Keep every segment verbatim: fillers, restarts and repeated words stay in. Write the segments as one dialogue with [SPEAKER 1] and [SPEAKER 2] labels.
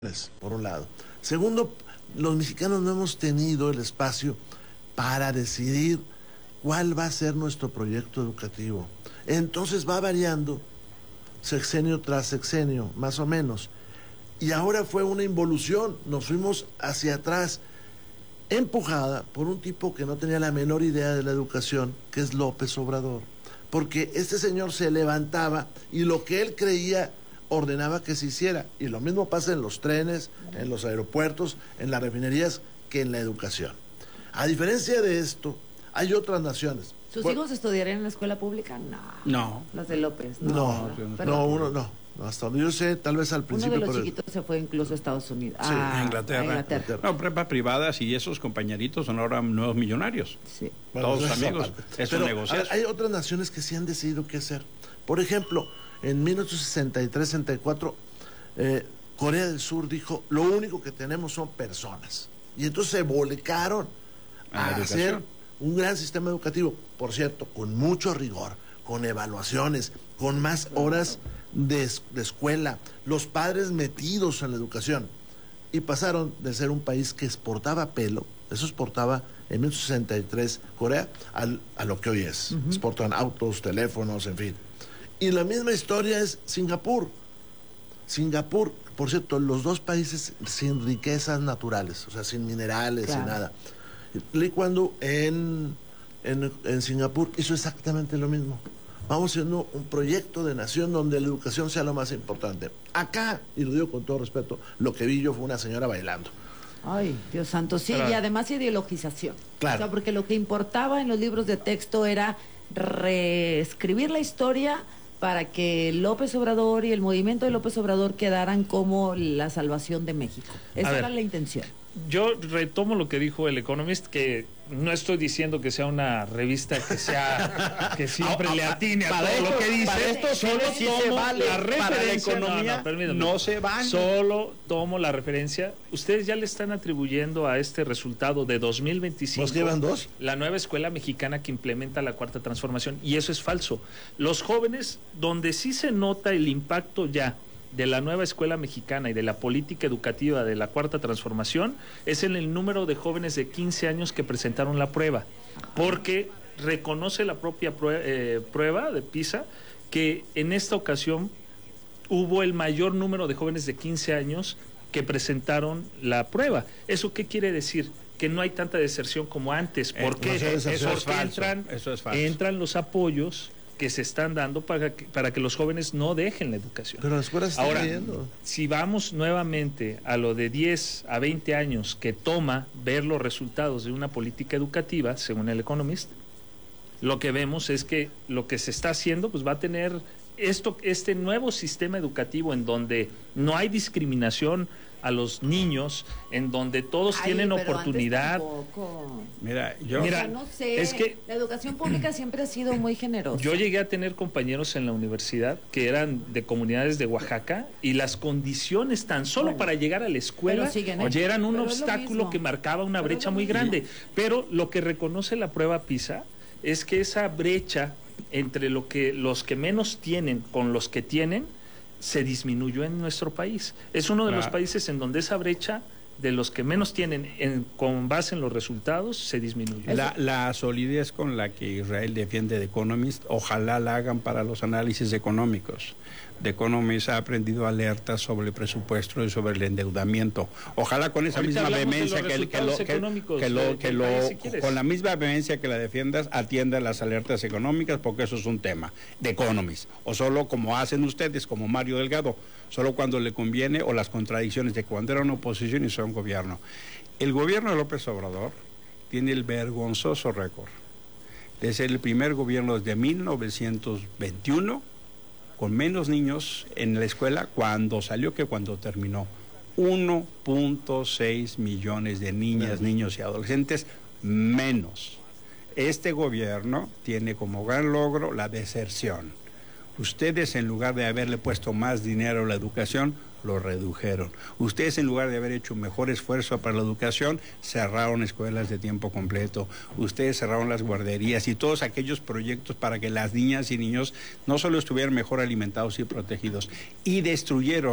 [SPEAKER 1] por un lado. Segundo, los mexicanos no hemos tenido el espacio para decidir cuál va a ser nuestro proyecto educativo. Entonces va variando sexenio tras sexenio, más o menos. Y ahora fue una involución, nos fuimos hacia atrás, empujada por un tipo que no tenía la menor idea de la educación, que es López Obrador. Porque este señor se levantaba y lo que él creía ordenaba que se hiciera, y lo mismo pasa en los trenes, en los aeropuertos, en las refinerías, que en la educación. A diferencia de esto, hay otras naciones.
[SPEAKER 2] ¿Sus
[SPEAKER 1] bueno,
[SPEAKER 2] hijos estudiarían en la escuela pública? No.
[SPEAKER 3] No.
[SPEAKER 2] Los de López.
[SPEAKER 1] No,
[SPEAKER 2] no,
[SPEAKER 1] no, no uno no. Hasta donde yo sé, tal vez al principio.
[SPEAKER 2] Uno de los
[SPEAKER 1] pero...
[SPEAKER 2] chiquitos se fue incluso a Estados Unidos.
[SPEAKER 1] Sí,
[SPEAKER 2] a,
[SPEAKER 3] a Inglaterra.
[SPEAKER 2] a Inglaterra.
[SPEAKER 3] No, prepas privadas y esos compañeritos son ahora nuevos millonarios.
[SPEAKER 2] Sí.
[SPEAKER 3] Bueno, todos
[SPEAKER 1] pues
[SPEAKER 3] amigos. Es
[SPEAKER 1] pero,
[SPEAKER 3] un negocio.
[SPEAKER 1] Hay otras naciones que sí han decidido qué hacer. Por ejemplo, en mil novecientos sesenta y tres sesenta y cuatro, eh, Corea del Sur dijo: lo único que tenemos son personas. Y entonces se volcaron a, a hacer un gran sistema educativo, por cierto, con mucho rigor, con evaluaciones, con más horas de, de escuela, los padres metidos en la educación, y pasaron de ser un país que exportaba pelo, eso exportaba en mil novecientos sesenta y tres Corea, al, a lo que hoy es. Uh-huh. Exportan autos, teléfonos, en fin. Y la misma historia es Singapur. Singapur, por cierto, los dos países sin riquezas naturales, o sea, sin minerales, claro, sin nada. Lee Kuan Yew en, en, en Singapur hizo exactamente lo mismo. Vamos haciendo un proyecto de nación donde la educación sea lo más importante. Acá, y lo digo con todo respeto, lo que vi yo fue una señora bailando.
[SPEAKER 2] Ay, Dios santo, sí, claro. Y además ideologización.
[SPEAKER 1] Claro.
[SPEAKER 2] O sea, porque lo que importaba en los libros de texto era reescribir la historia para que López Obrador y el movimiento de López Obrador quedaran como la salvación de México. Esa
[SPEAKER 4] ver,
[SPEAKER 2] era la intención.
[SPEAKER 4] Yo retomo lo que dijo el Economist, que no estoy diciendo que sea una revista que sea que siempre a, a, le atine a todo esto, lo que dice.
[SPEAKER 3] Para esto solo si se vale,
[SPEAKER 4] la referencia,
[SPEAKER 3] para la economía
[SPEAKER 4] no, no,
[SPEAKER 3] no se vale.
[SPEAKER 4] Solo tomo la referencia. Ustedes ya le están atribuyendo a este resultado de dos mil veinticinco.
[SPEAKER 1] ¿Nos llevan dos?
[SPEAKER 4] La nueva escuela mexicana que implementa la cuarta transformación, y eso es falso. Los jóvenes, donde sí se nota el impacto ya de la nueva escuela mexicana y de la política educativa de la cuarta transformación, es en el número de jóvenes de quince años que presentaron la prueba, porque reconoce la propia prueba, eh, prueba de PISA que en esta ocasión hubo el mayor número de jóvenes de quince años que presentaron la prueba. ¿Eso qué quiere decir? Que no hay tanta deserción como antes. ¿Por qué?
[SPEAKER 3] Eh, no, eso, eso
[SPEAKER 4] Porque
[SPEAKER 3] es falso.
[SPEAKER 4] entran,
[SPEAKER 3] eso es falso.
[SPEAKER 4] entran los apoyos que se están dando para que, para que los jóvenes no dejen la educación.
[SPEAKER 1] Pero las escuelas están
[SPEAKER 4] Ahora,
[SPEAKER 1] leyendo.
[SPEAKER 4] Si vamos nuevamente a lo de diez a veinte años que toma ver los resultados de una política educativa, según el Economist, lo que vemos es que lo que se está haciendo pues va a tener esto, este nuevo sistema educativo en donde no hay discriminación a los niños, en donde todos
[SPEAKER 2] Ay,
[SPEAKER 4] tienen
[SPEAKER 2] pero
[SPEAKER 4] oportunidad.
[SPEAKER 2] Antes tampoco.
[SPEAKER 3] Mira, yo
[SPEAKER 2] Mira, o sea, no sé,
[SPEAKER 4] es que
[SPEAKER 2] la educación pública siempre ha sido muy generosa.
[SPEAKER 4] Yo llegué a tener compañeros en la universidad que eran de comunidades de Oaxaca, y las condiciones tan solo bueno, para llegar a la escuela siguen, oye, eran un obstáculo que marcaba una pero brecha muy grande. Pero lo que reconoce la prueba PISA es que esa brecha entre lo que los que menos tienen con los que tienen se disminuyó en nuestro país. Es uno de claro. los países en donde esa brecha de los que menos tienen en, con base en los resultados se disminuye.
[SPEAKER 3] La, la solidez con la que Israel defiende The Economist, ojalá la hagan para los análisis económicos. The Economist ha aprendido alertas sobre el presupuesto y sobre el endeudamiento. Ojalá con esa
[SPEAKER 4] Ahorita
[SPEAKER 3] misma vehemencia que, que, lo, que, que lo, que lo país, si con la misma vehemencia que la defiendas, atienda las alertas económicas, porque eso es un tema de Economist. O solo como hacen ustedes, como Mario Delgado, solo cuando le conviene, o las contradicciones de cuando era una oposición y son gobierno. El gobierno de López Obrador tiene el vergonzoso récord de ser el primer gobierno desde mil novecientos veintiuno con menos niños en la escuela cuando salió que cuando terminó. uno punto seis millones de niñas, niños y adolescentes menos. Este gobierno tiene como gran logro la deserción. Ustedes, en lugar de haberle puesto más dinero a la educación, lo redujeron. Ustedes, en lugar de haber hecho un mejor esfuerzo para la educación, cerraron escuelas de tiempo completo. Ustedes cerraron las guarderías y todos aquellos proyectos para que las niñas y niños no solo estuvieran mejor alimentados y protegidos. Y destruyeron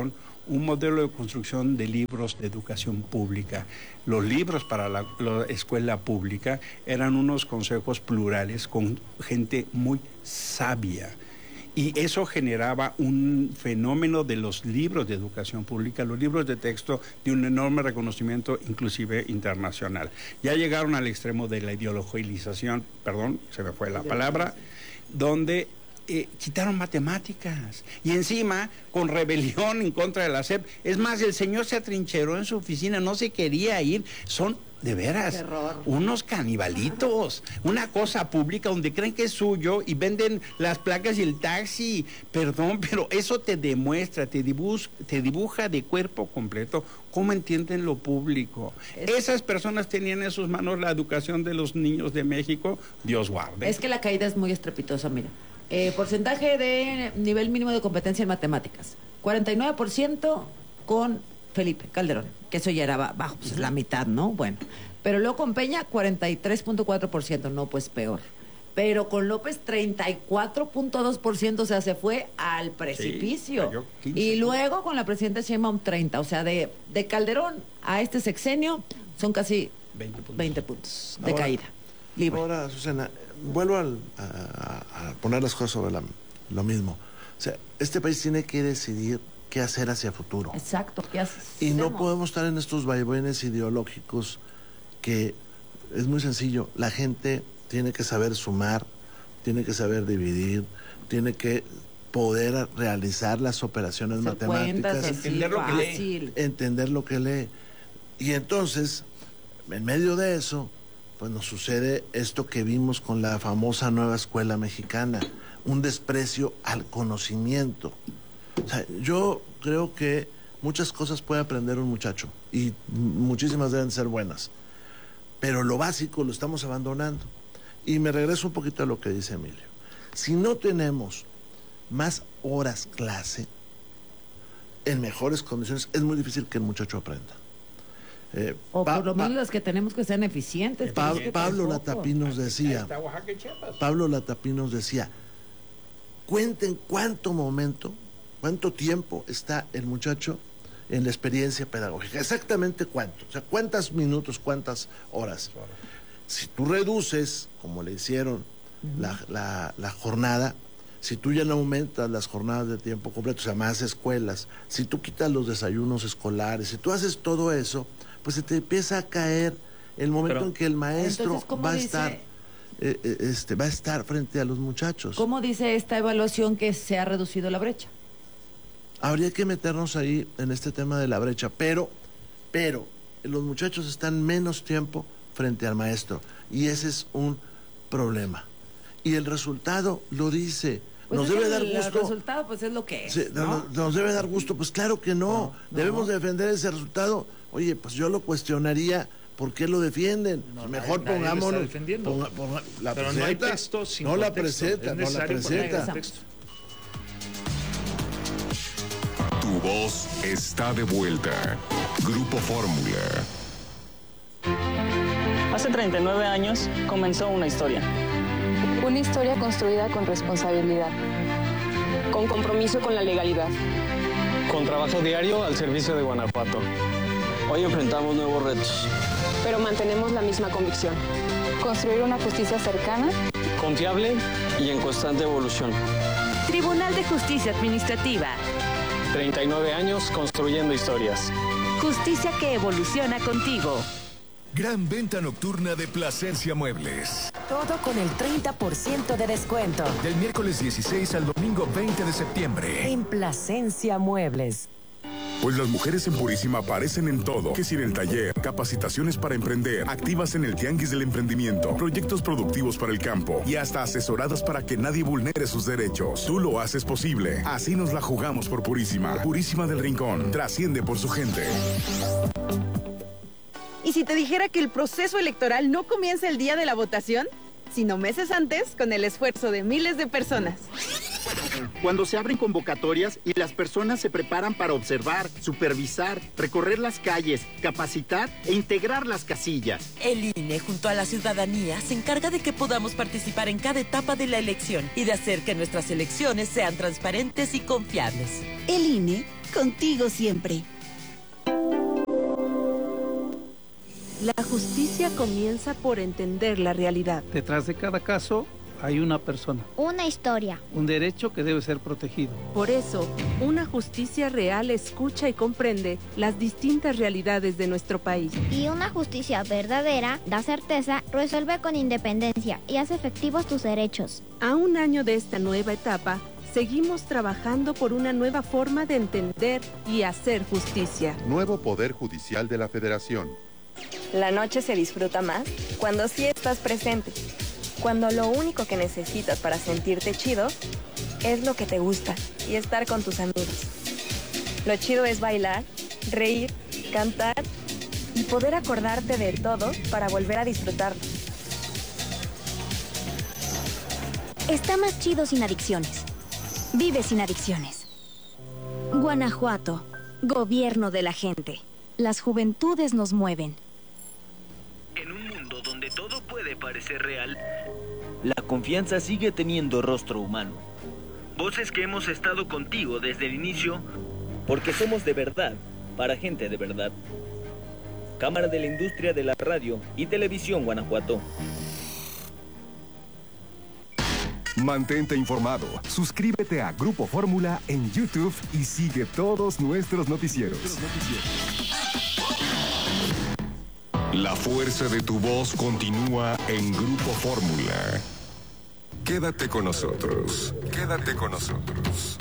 [SPEAKER 3] un modelo de construcción de libros de educación pública. Los libros para la, la escuela pública eran unos consejos plurales con gente muy sabia. Y eso generaba un fenómeno de los libros de educación pública, los libros de texto, de un enorme reconocimiento, inclusive internacional. Ya llegaron al extremo de la ideologización, perdón, se me fue la palabra, donde eh, quitaron matemáticas. Y encima, con rebelión en contra de la S E P. Es más, el señor se atrincheró en su oficina, no se quería ir. Son... De veras, unos canibalitos, una cosa pública donde creen que es suyo y venden las placas y el taxi. Perdón, pero eso te demuestra, te dibuja, te dibuja de cuerpo completo cómo entienden lo público. Es... Esas personas tenían en sus manos la educación de los niños de México, Dios guarde.
[SPEAKER 2] Es que la caída es muy estrepitosa, mira. Eh, porcentaje de nivel mínimo de competencia en matemáticas, cuarenta y nueve por ciento con Felipe Calderón, que eso ya era bajo, pues es la mitad, ¿no? Bueno, pero luego con Peña, cuarenta y tres punto cuatro por ciento, no, pues peor. Pero con López, treinta y cuatro punto dos por ciento, o sea, se fue al precipicio. Sí, y luego con la presidenta Sheinbaum, treinta, o sea, de, de Calderón a este sexenio son casi veinte puntos, veinte puntos de ahora, caída. Libre.
[SPEAKER 1] Ahora, Susana, vuelvo al, a, a poner las cosas sobre la, lo mismo. O sea, este país tiene que decidir qué hacer hacia futuro.
[SPEAKER 2] Exacto, qué haces.
[SPEAKER 1] Y no podemos estar en estos vaivenes ideológicos que es muy sencillo. La gente tiene que saber sumar, tiene que saber dividir, tiene que poder realizar las operaciones
[SPEAKER 2] hacer
[SPEAKER 1] matemáticas,
[SPEAKER 2] cuentas,
[SPEAKER 3] entender lo que
[SPEAKER 2] lee.
[SPEAKER 1] Entender lo que lee. Y entonces, en medio de eso, pues nos sucede esto que vimos con la famosa nueva escuela mexicana, un desprecio al conocimiento. O sea, yo creo que muchas cosas puede aprender un muchacho y muchísimas deben ser buenas, pero lo básico lo estamos abandonando. Y me regreso un poquito a lo que dice Emilio. Si no tenemos más horas clase en mejores condiciones, es muy difícil que el muchacho aprenda.
[SPEAKER 2] Eh, o pa, por lo menos las que tenemos que sean eficientes.
[SPEAKER 1] Pa, Pablo Latapí nos decía, Pablo Latapí nos decía, cuenten cuánto momento, cuánto tiempo está el muchacho en la experiencia pedagógica, exactamente cuánto, o sea, cuántos minutos, cuántas horas. Si tú reduces, como le hicieron, uh-huh. la, la, la jornada, si tú ya no aumentas las jornadas de tiempo completo, o sea, más escuelas, si tú quitas los desayunos escolares, si tú haces todo eso, pues se te empieza a caer el momento Pero, en que el maestro va a dice, estar eh, eh, este, va a estar frente a los muchachos.
[SPEAKER 2] ¿Cómo dice esta evaluación que se ha reducido la brecha?
[SPEAKER 1] Habría que meternos ahí en este tema de la brecha, pero, pero los muchachos están menos tiempo frente al maestro y ese es un problema. Y el resultado lo dice.
[SPEAKER 2] Pues
[SPEAKER 1] nos
[SPEAKER 2] es
[SPEAKER 1] debe
[SPEAKER 2] el,
[SPEAKER 1] dar gusto.
[SPEAKER 2] El resultado pues es lo que es.
[SPEAKER 1] Sí, ¿no? nos, nos debe dar gusto, pues claro que no. no, no. Debemos defender ese resultado. Oye, pues yo lo cuestionaría. ¿Por qué lo defienden? No, pues mejor nadie, pongámonos.
[SPEAKER 4] Nadie
[SPEAKER 1] ponga, ponga, la
[SPEAKER 4] Pero
[SPEAKER 1] presenta,
[SPEAKER 4] no hay texto sin
[SPEAKER 1] no la
[SPEAKER 4] contexto.
[SPEAKER 1] presenta, no la presenta.
[SPEAKER 5] Tu voz está de vuelta. Grupo Fórmula.
[SPEAKER 6] Hace treinta y nueve años comenzó una historia.
[SPEAKER 7] Una historia construida con responsabilidad.
[SPEAKER 8] Con compromiso con la legalidad.
[SPEAKER 9] Con trabajo diario al servicio de Guanajuato.
[SPEAKER 10] Hoy enfrentamos nuevos retos.
[SPEAKER 8] Pero mantenemos la misma convicción.
[SPEAKER 7] Construir una justicia cercana,
[SPEAKER 9] confiable
[SPEAKER 10] y en constante evolución.
[SPEAKER 11] Tribunal de Justicia Administrativa.
[SPEAKER 9] treinta y nueve años construyendo historias.
[SPEAKER 11] Justicia que evoluciona contigo.
[SPEAKER 5] Gran venta nocturna de Plasencia Muebles.
[SPEAKER 11] Todo con el treinta por ciento de descuento.
[SPEAKER 5] Del miércoles dieciséis al domingo veinte de septiembre.
[SPEAKER 11] En Plasencia Muebles.
[SPEAKER 5] Pues las mujeres en Purísima aparecen en todo. Que si en el taller, capacitaciones para emprender, activas en el tianguis del emprendimiento, proyectos productivos para el campo y hasta asesoradas para que nadie vulnere sus derechos. Tú lo haces posible. Así nos la jugamos por Purísima. Purísima del Rincón. Trasciende por su gente.
[SPEAKER 12] ¿Y si te dijera que el proceso electoral no comienza el día de la votación, sino meses antes con el esfuerzo de miles de personas?
[SPEAKER 13] Cuando se abren convocatorias y las personas se preparan para observar, supervisar, recorrer las calles, capacitar e integrar las casillas.
[SPEAKER 14] El I N E, junto a la ciudadanía, se encarga de que podamos participar en cada etapa de la elección y de hacer que nuestras elecciones sean transparentes y confiables.
[SPEAKER 15] El I N E, contigo siempre.
[SPEAKER 16] La justicia comienza por entender la realidad.
[SPEAKER 17] Detrás de cada caso hay una persona.
[SPEAKER 18] Una historia.
[SPEAKER 17] Un derecho que debe ser protegido.
[SPEAKER 16] Por eso, una justicia real escucha y comprende las distintas realidades de nuestro país.
[SPEAKER 18] Y una justicia verdadera da certeza, resuelve con independencia y hace efectivos tus derechos.
[SPEAKER 16] A un año de esta nueva etapa, seguimos trabajando por una nueva forma de entender y hacer justicia.
[SPEAKER 19] Nuevo Poder Judicial de la Federación.
[SPEAKER 20] La noche se disfruta más cuando sí estás presente. Cuando lo único que necesitas para sentirte chido es lo que te gusta y estar con tus amigos. Lo chido es bailar, reír, cantar y poder acordarte de todo para volver a disfrutarlo.
[SPEAKER 21] Está más chido sin adicciones. Vive sin adicciones. Guanajuato, gobierno de la gente. Las juventudes nos mueven.
[SPEAKER 22] En un mundo donde todo puede parecer real, la confianza sigue teniendo rostro humano. Voces que hemos estado contigo desde el inicio, porque somos de verdad, para gente de verdad. Cámara de la Industria de la Radio y Televisión Guanajuato.
[SPEAKER 23] Mantente informado, suscríbete a Grupo Fórmula en YouTube y sigue todos nuestros noticieros.
[SPEAKER 5] La fuerza de tu voz continúa en Grupo Fórmula. Quédate con nosotros, quédate con nosotros.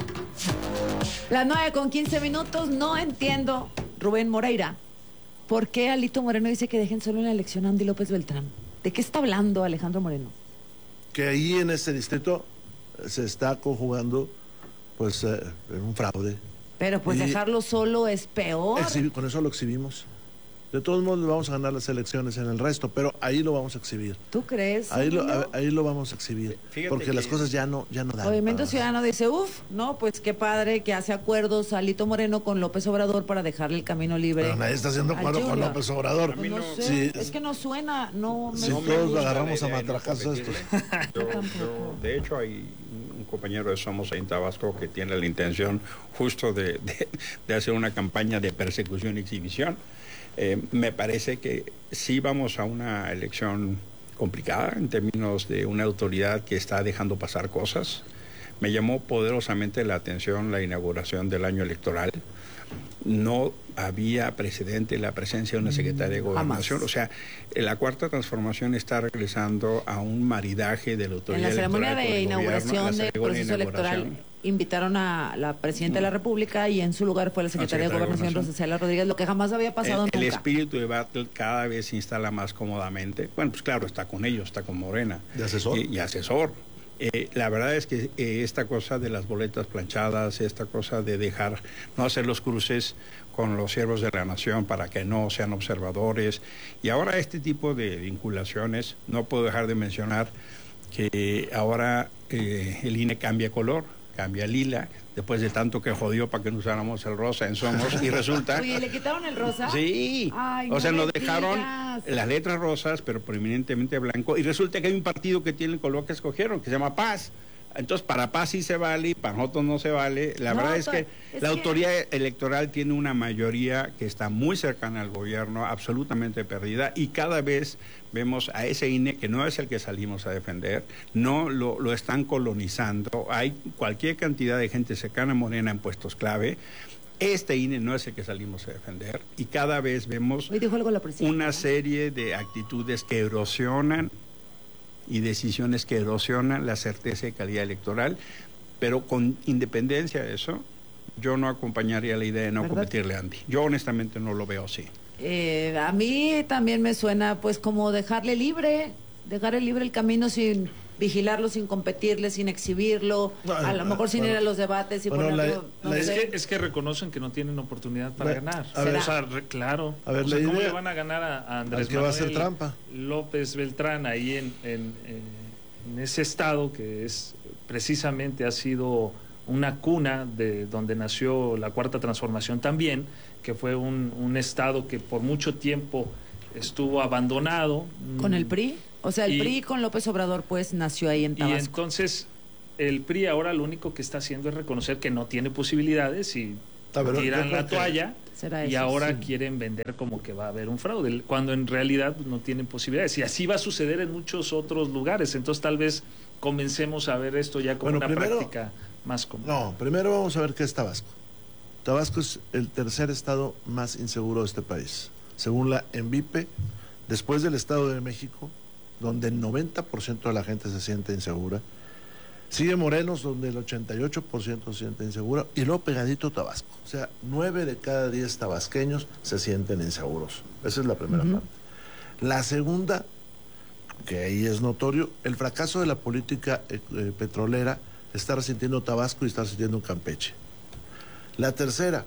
[SPEAKER 2] Las nueve con quince minutos, no entiendo, Rubén Moreira, ¿por qué Alito Moreno dice que dejen solo en la elección a Andy López Beltrán? ¿De qué está hablando Alejandro Moreno?
[SPEAKER 1] Que ahí en ese distrito se está conjugando pues eh, un fraude.
[SPEAKER 2] Pero pues y dejarlo solo es peor.
[SPEAKER 1] Exhibir, con eso lo exhibimos. De todos modos vamos a ganar las elecciones en el resto, pero ahí lo vamos a exhibir.
[SPEAKER 2] ¿Tú crees?
[SPEAKER 1] Ahí lo, a, ahí lo vamos a exhibir. Fíjate porque que las cosas ya no, ya no dan.
[SPEAKER 2] Movimiento Ciudadano dice, uff, no, pues qué padre que hace acuerdos Alito Moreno con López Obrador para dejarle el camino libre.
[SPEAKER 1] Pero nadie está haciendo acuerdo con López Obrador.
[SPEAKER 2] Pues no sé, sí, es que no suena, no me
[SPEAKER 1] Si no todos lo agarramos a matracazos estos.
[SPEAKER 3] Yo, yo, de hecho, hay un compañero de Somos en Tabasco que tiene la intención justo de, de, de hacer una campaña de persecución y exhibición. Eh, me parece que sí vamos a una elección complicada en términos de una autoridad que está dejando pasar cosas. Me llamó poderosamente la atención la inauguración del año electoral. No había precedente la presencia de una secretaria de Gobernación. O sea, la Cuarta Transformación está regresando a un maridaje de la autoridad electoral.
[SPEAKER 2] En la ceremonia de inauguración del proceso electoral invitaron a la presidenta de la República y en su lugar fue la secretaria de Gobernación, Rosa Isela Rodríguez, lo que jamás había pasado
[SPEAKER 3] el,
[SPEAKER 2] nunca.
[SPEAKER 3] El espíritu de battle cada vez se instala más cómodamente. Bueno, pues claro, está con ellos, está con Morena.
[SPEAKER 1] ¿De asesor?
[SPEAKER 3] Y, y asesor. Eh, la verdad es que eh, esta cosa de las boletas planchadas, esta cosa de dejar, no hacer los cruces con los siervos de la nación para que no sean observadores, y ahora este tipo de vinculaciones, no puedo dejar de mencionar que ahora eh, el I N E cambia color, cambia lila, después de tanto que jodió para que no usáramos el rosa en Somos, y resulta...
[SPEAKER 2] Oye, ¿le quitaron el rosa?
[SPEAKER 3] Sí,
[SPEAKER 2] Ay,
[SPEAKER 3] o
[SPEAKER 2] no
[SPEAKER 3] sea, nos dejaron
[SPEAKER 2] digas.
[SPEAKER 3] Las letras rosas, pero prominentemente blanco, y resulta que hay un partido que tiene el color que escogieron, que se llama Paz. Entonces, para Paz sí se vale y para nosotros no se vale. La no, verdad es que es la que... autoridad electoral tiene una mayoría que está muy cercana al gobierno, absolutamente perdida, y cada vez vemos a ese I N E, que no es el que salimos a defender, no lo, lo están colonizando. Hay cualquier cantidad de gente cercana a Morena en puestos clave. Este I N E no es el que salimos a defender, y cada vez vemos una serie de actitudes que erosionan y decisiones que erosionan la certeza y calidad electoral, pero con independencia de eso, yo no acompañaría la idea de no ¿verdad? Competirle a Andy. Yo honestamente no lo veo así.
[SPEAKER 2] Eh, a mí también me suena pues como dejarle libre, dejarle libre el camino sin vigilarlo, sin competirle, sin exhibirlo, bueno, a lo mejor sin bueno, ir a los debates y bueno, ponerlo,
[SPEAKER 4] la, no la, sé. es, que, es que reconocen que no tienen oportunidad para la, ganar.
[SPEAKER 1] A ver,
[SPEAKER 4] o sea, re, claro.
[SPEAKER 1] A ver,
[SPEAKER 4] o sea, ¿cómo le van a ganar a, a Andrés
[SPEAKER 1] Manuel va a hacer trampa?
[SPEAKER 4] López Beltrán ahí en, en, en, en ese estado que es precisamente ha sido una cuna de donde nació la Cuarta Transformación también, que fue un, un estado que por mucho tiempo estuvo abandonado.
[SPEAKER 2] ¿Con el P R I? O sea, el
[SPEAKER 4] y,
[SPEAKER 2] P R I con López Obrador pues nació ahí en Tabasco.
[SPEAKER 4] Y entonces el P R I ahora lo único que está haciendo es reconocer que no tiene posibilidades y
[SPEAKER 1] Pero
[SPEAKER 4] tiran la toalla y
[SPEAKER 2] eso,
[SPEAKER 4] ahora
[SPEAKER 2] sí.
[SPEAKER 4] quieren vender como que va a haber un fraude, cuando en realidad no tienen posibilidades. Y así va a suceder en muchos otros lugares. Entonces tal vez comencemos a ver esto ya como
[SPEAKER 1] bueno,
[SPEAKER 4] una
[SPEAKER 1] primero,
[SPEAKER 4] práctica más común.
[SPEAKER 1] No, primero vamos a ver qué es Tabasco. Tabasco es el tercer estado más inseguro de este país. Según la ENVIPE, después del Estado de México, donde el noventa por ciento de la gente se siente insegura, sigue Morelos, donde el ochenta y ocho por ciento se siente insegura, y luego pegadito Tabasco. O sea, nueve de cada diez tabasqueños se sienten inseguros. Esa es la primera uh-huh. parte. La segunda, que ahí es notorio, el fracaso de la política eh, eh, petrolera está resintiendo Tabasco y está resintiendo Campeche. La tercera,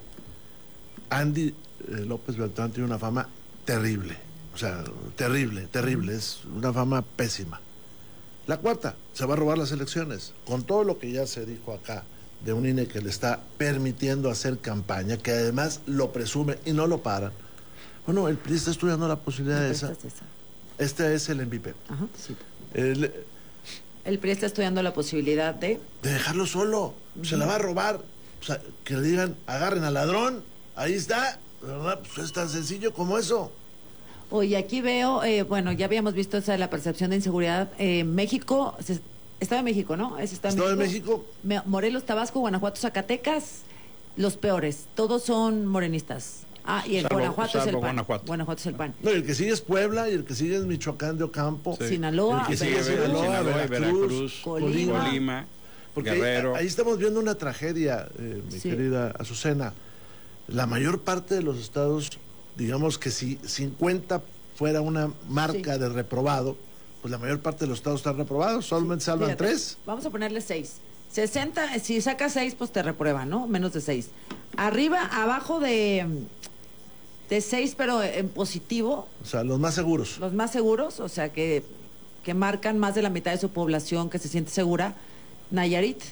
[SPEAKER 1] Andy eh, López Beltrán tiene una fama terrible. O sea, terrible, terrible. Uh-huh. Es una fama pésima. La cuarta, se va a robar las elecciones. Con todo lo que ya se dijo acá de un I N E que le está permitiendo hacer campaña, que además lo presume y no lo paran. Bueno, el P R I está estudiando la posibilidad de esa. esa. Este es el ENVIPE.
[SPEAKER 2] Ajá, sí.
[SPEAKER 1] El,
[SPEAKER 2] el P R I está estudiando la posibilidad de...
[SPEAKER 1] De dejarlo solo. Uh-huh. Se la va a robar. O sea, que le digan, agarren al ladrón. Ahí está. ¿Verdad? Pues es tan sencillo como eso.
[SPEAKER 2] Oye, aquí veo, eh, bueno, ya habíamos visto esa de la percepción de inseguridad. Eh, México, se, Estado de México, ¿no? ¿Es Estado,
[SPEAKER 1] Estado
[SPEAKER 2] de México?
[SPEAKER 1] de México.
[SPEAKER 2] Morelos, Tabasco, Guanajuato, Zacatecas, los peores. Todos son morenistas. Ah, y el
[SPEAKER 3] salvo,
[SPEAKER 2] Guanajuato
[SPEAKER 3] salvo
[SPEAKER 2] es el PAN.
[SPEAKER 3] Guanajuato.
[SPEAKER 2] Guanajuato es el PAN.
[SPEAKER 1] No, y el que sigue es Puebla, y el que sigue es Michoacán de Ocampo.
[SPEAKER 2] Sí. Sinaloa,
[SPEAKER 1] el que sigue
[SPEAKER 2] Veracruz,
[SPEAKER 1] Sinaloa,
[SPEAKER 3] Sinaloa,
[SPEAKER 1] Veracruz,
[SPEAKER 3] Veracruz,
[SPEAKER 2] Colima.
[SPEAKER 3] Colima
[SPEAKER 1] Porque
[SPEAKER 3] Guerrero.
[SPEAKER 1] Ahí, ahí estamos viendo una tragedia, eh, mi sí. querida Azucena. La mayor parte de los estados, digamos que si cincuenta fuera una marca sí. de reprobado, pues la mayor parte de los estados están reprobados, solamente salvan Fíjate, tres.
[SPEAKER 2] Vamos a ponerle seis. sesenta, si sacas seis, pues te reprueban, ¿no? Menos de seis. Arriba, abajo de, de seis, pero en positivo.
[SPEAKER 1] O sea, los más seguros.
[SPEAKER 2] Los más seguros, o sea, que, que marcan más de la mitad de su población que se siente segura. Nayarit,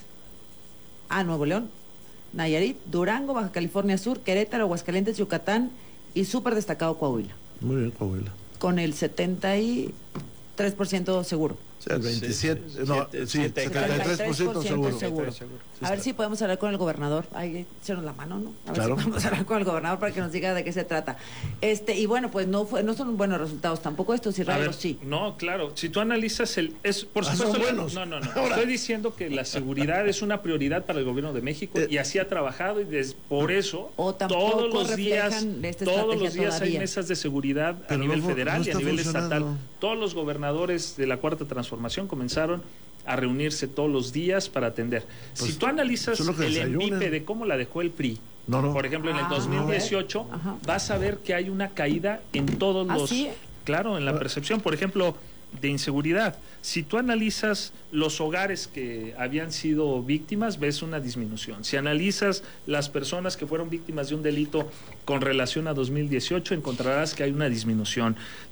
[SPEAKER 2] ah, Nuevo León, Nayarit, Durango, Baja California Sur, Querétaro, Aguascalientes, Yucatán y súper destacado Coahuila.
[SPEAKER 1] Muy bien, Coahuila.
[SPEAKER 2] Con el setenta y tres por ciento seguro.
[SPEAKER 1] O sea, el veintisiete, sí, no, sí, setenta y tres por ciento seguro.
[SPEAKER 2] seguro. Sí, a ver si podemos hablar con el gobernador. Ahí echarnos la mano, ¿no? A ver
[SPEAKER 1] claro.
[SPEAKER 2] si podemos hablar con el gobernador para que nos diga de qué se trata. Este, y bueno, pues no fue, no son buenos resultados tampoco estos, Israel, sí.
[SPEAKER 4] No, claro. Si tú analizas el, es por
[SPEAKER 1] ah,
[SPEAKER 4] supuesto.
[SPEAKER 1] Son buenos.
[SPEAKER 4] No, no, no. Ahora. Estoy diciendo que la seguridad es una prioridad para el gobierno de México eh, y así ha trabajado y des, por eso todos los días, todos los días hay mesas de seguridad a Pero nivel no, federal no y a nivel estatal. Todos los gobernadores de la Cuarta Transformación comenzaron a reunirse todos los días para atender. Pues, si tú analizas el ENVIPE de cómo la dejó el P R I, no, no. por ejemplo, en el ah, dos mil dieciocho, no, vas a ver que hay una caída en todos los... ¿Ah, sí? Claro, en la percepción, por ejemplo, de inseguridad. Si tú analizas los hogares que habían sido víctimas, ves una disminución. Si analizas las personas que fueron víctimas de un delito con relación a dos mil dieciocho, encontrarás que hay una disminución.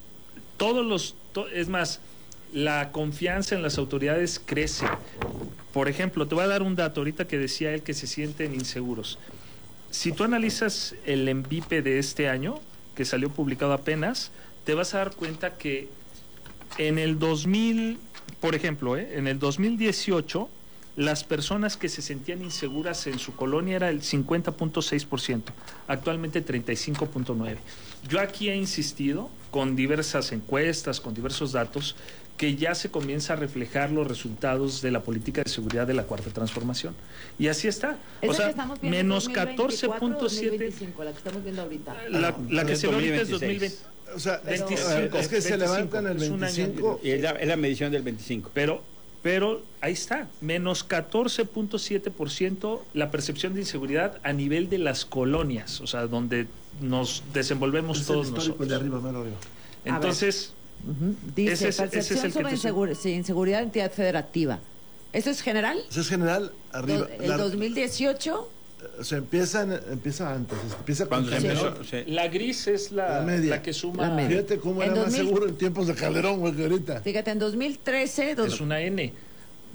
[SPEAKER 4] Todos los... To, es más... La confianza en las autoridades crece. Por ejemplo, te voy a dar un dato ahorita que decía él que se sienten inseguros. Si tú analizas el ENVIPE de este año, que salió publicado apenas, te vas a dar cuenta que en el dos mil, por ejemplo, ¿eh? en el dos mil dieciocho, las personas que se sentían inseguras en su colonia era el cincuenta punto seis por ciento, actualmente treinta y cinco punto nueve por ciento. Yo aquí he insistido con diversas encuestas, con diversos datos, que ya se comienza a reflejar los resultados de la política de seguridad de la Cuarta Transformación. Y así está. O sea, menos catorce punto siete.
[SPEAKER 2] La que estamos viendo ahorita.
[SPEAKER 4] La, la que se ve ahorita es dos mil veinte.
[SPEAKER 1] O sea,
[SPEAKER 4] veinticinco,
[SPEAKER 1] es que se levantan el veinticinco.
[SPEAKER 3] Y es la, es la medición del veinticinco.
[SPEAKER 4] Pero, pero ahí está, menos catorce punto siete por ciento la percepción de inseguridad a nivel de las colonias, o sea, donde nos desenvolvemos es todos nosotros.
[SPEAKER 1] De arriba, me lo digo.
[SPEAKER 4] Entonces...
[SPEAKER 2] Uh-huh. Dice,
[SPEAKER 4] ese es,
[SPEAKER 2] percepción
[SPEAKER 4] ese es el
[SPEAKER 2] sobre insegura, sí, inseguridad de entidad federativa. ¿Eso es general?
[SPEAKER 1] Eso es general, arriba.
[SPEAKER 2] ¿El la, dos mil dieciocho?
[SPEAKER 1] Se empieza, empieza antes, empieza
[SPEAKER 3] cuando se empezó,
[SPEAKER 4] sí. La gris es la, la, la que suma.
[SPEAKER 2] La
[SPEAKER 1] Fíjate cómo en era dos mil, más seguro en tiempos de Calderón, güey, que ahorita.
[SPEAKER 2] Fíjate, en dos mil trece... Dos...
[SPEAKER 4] Es una N.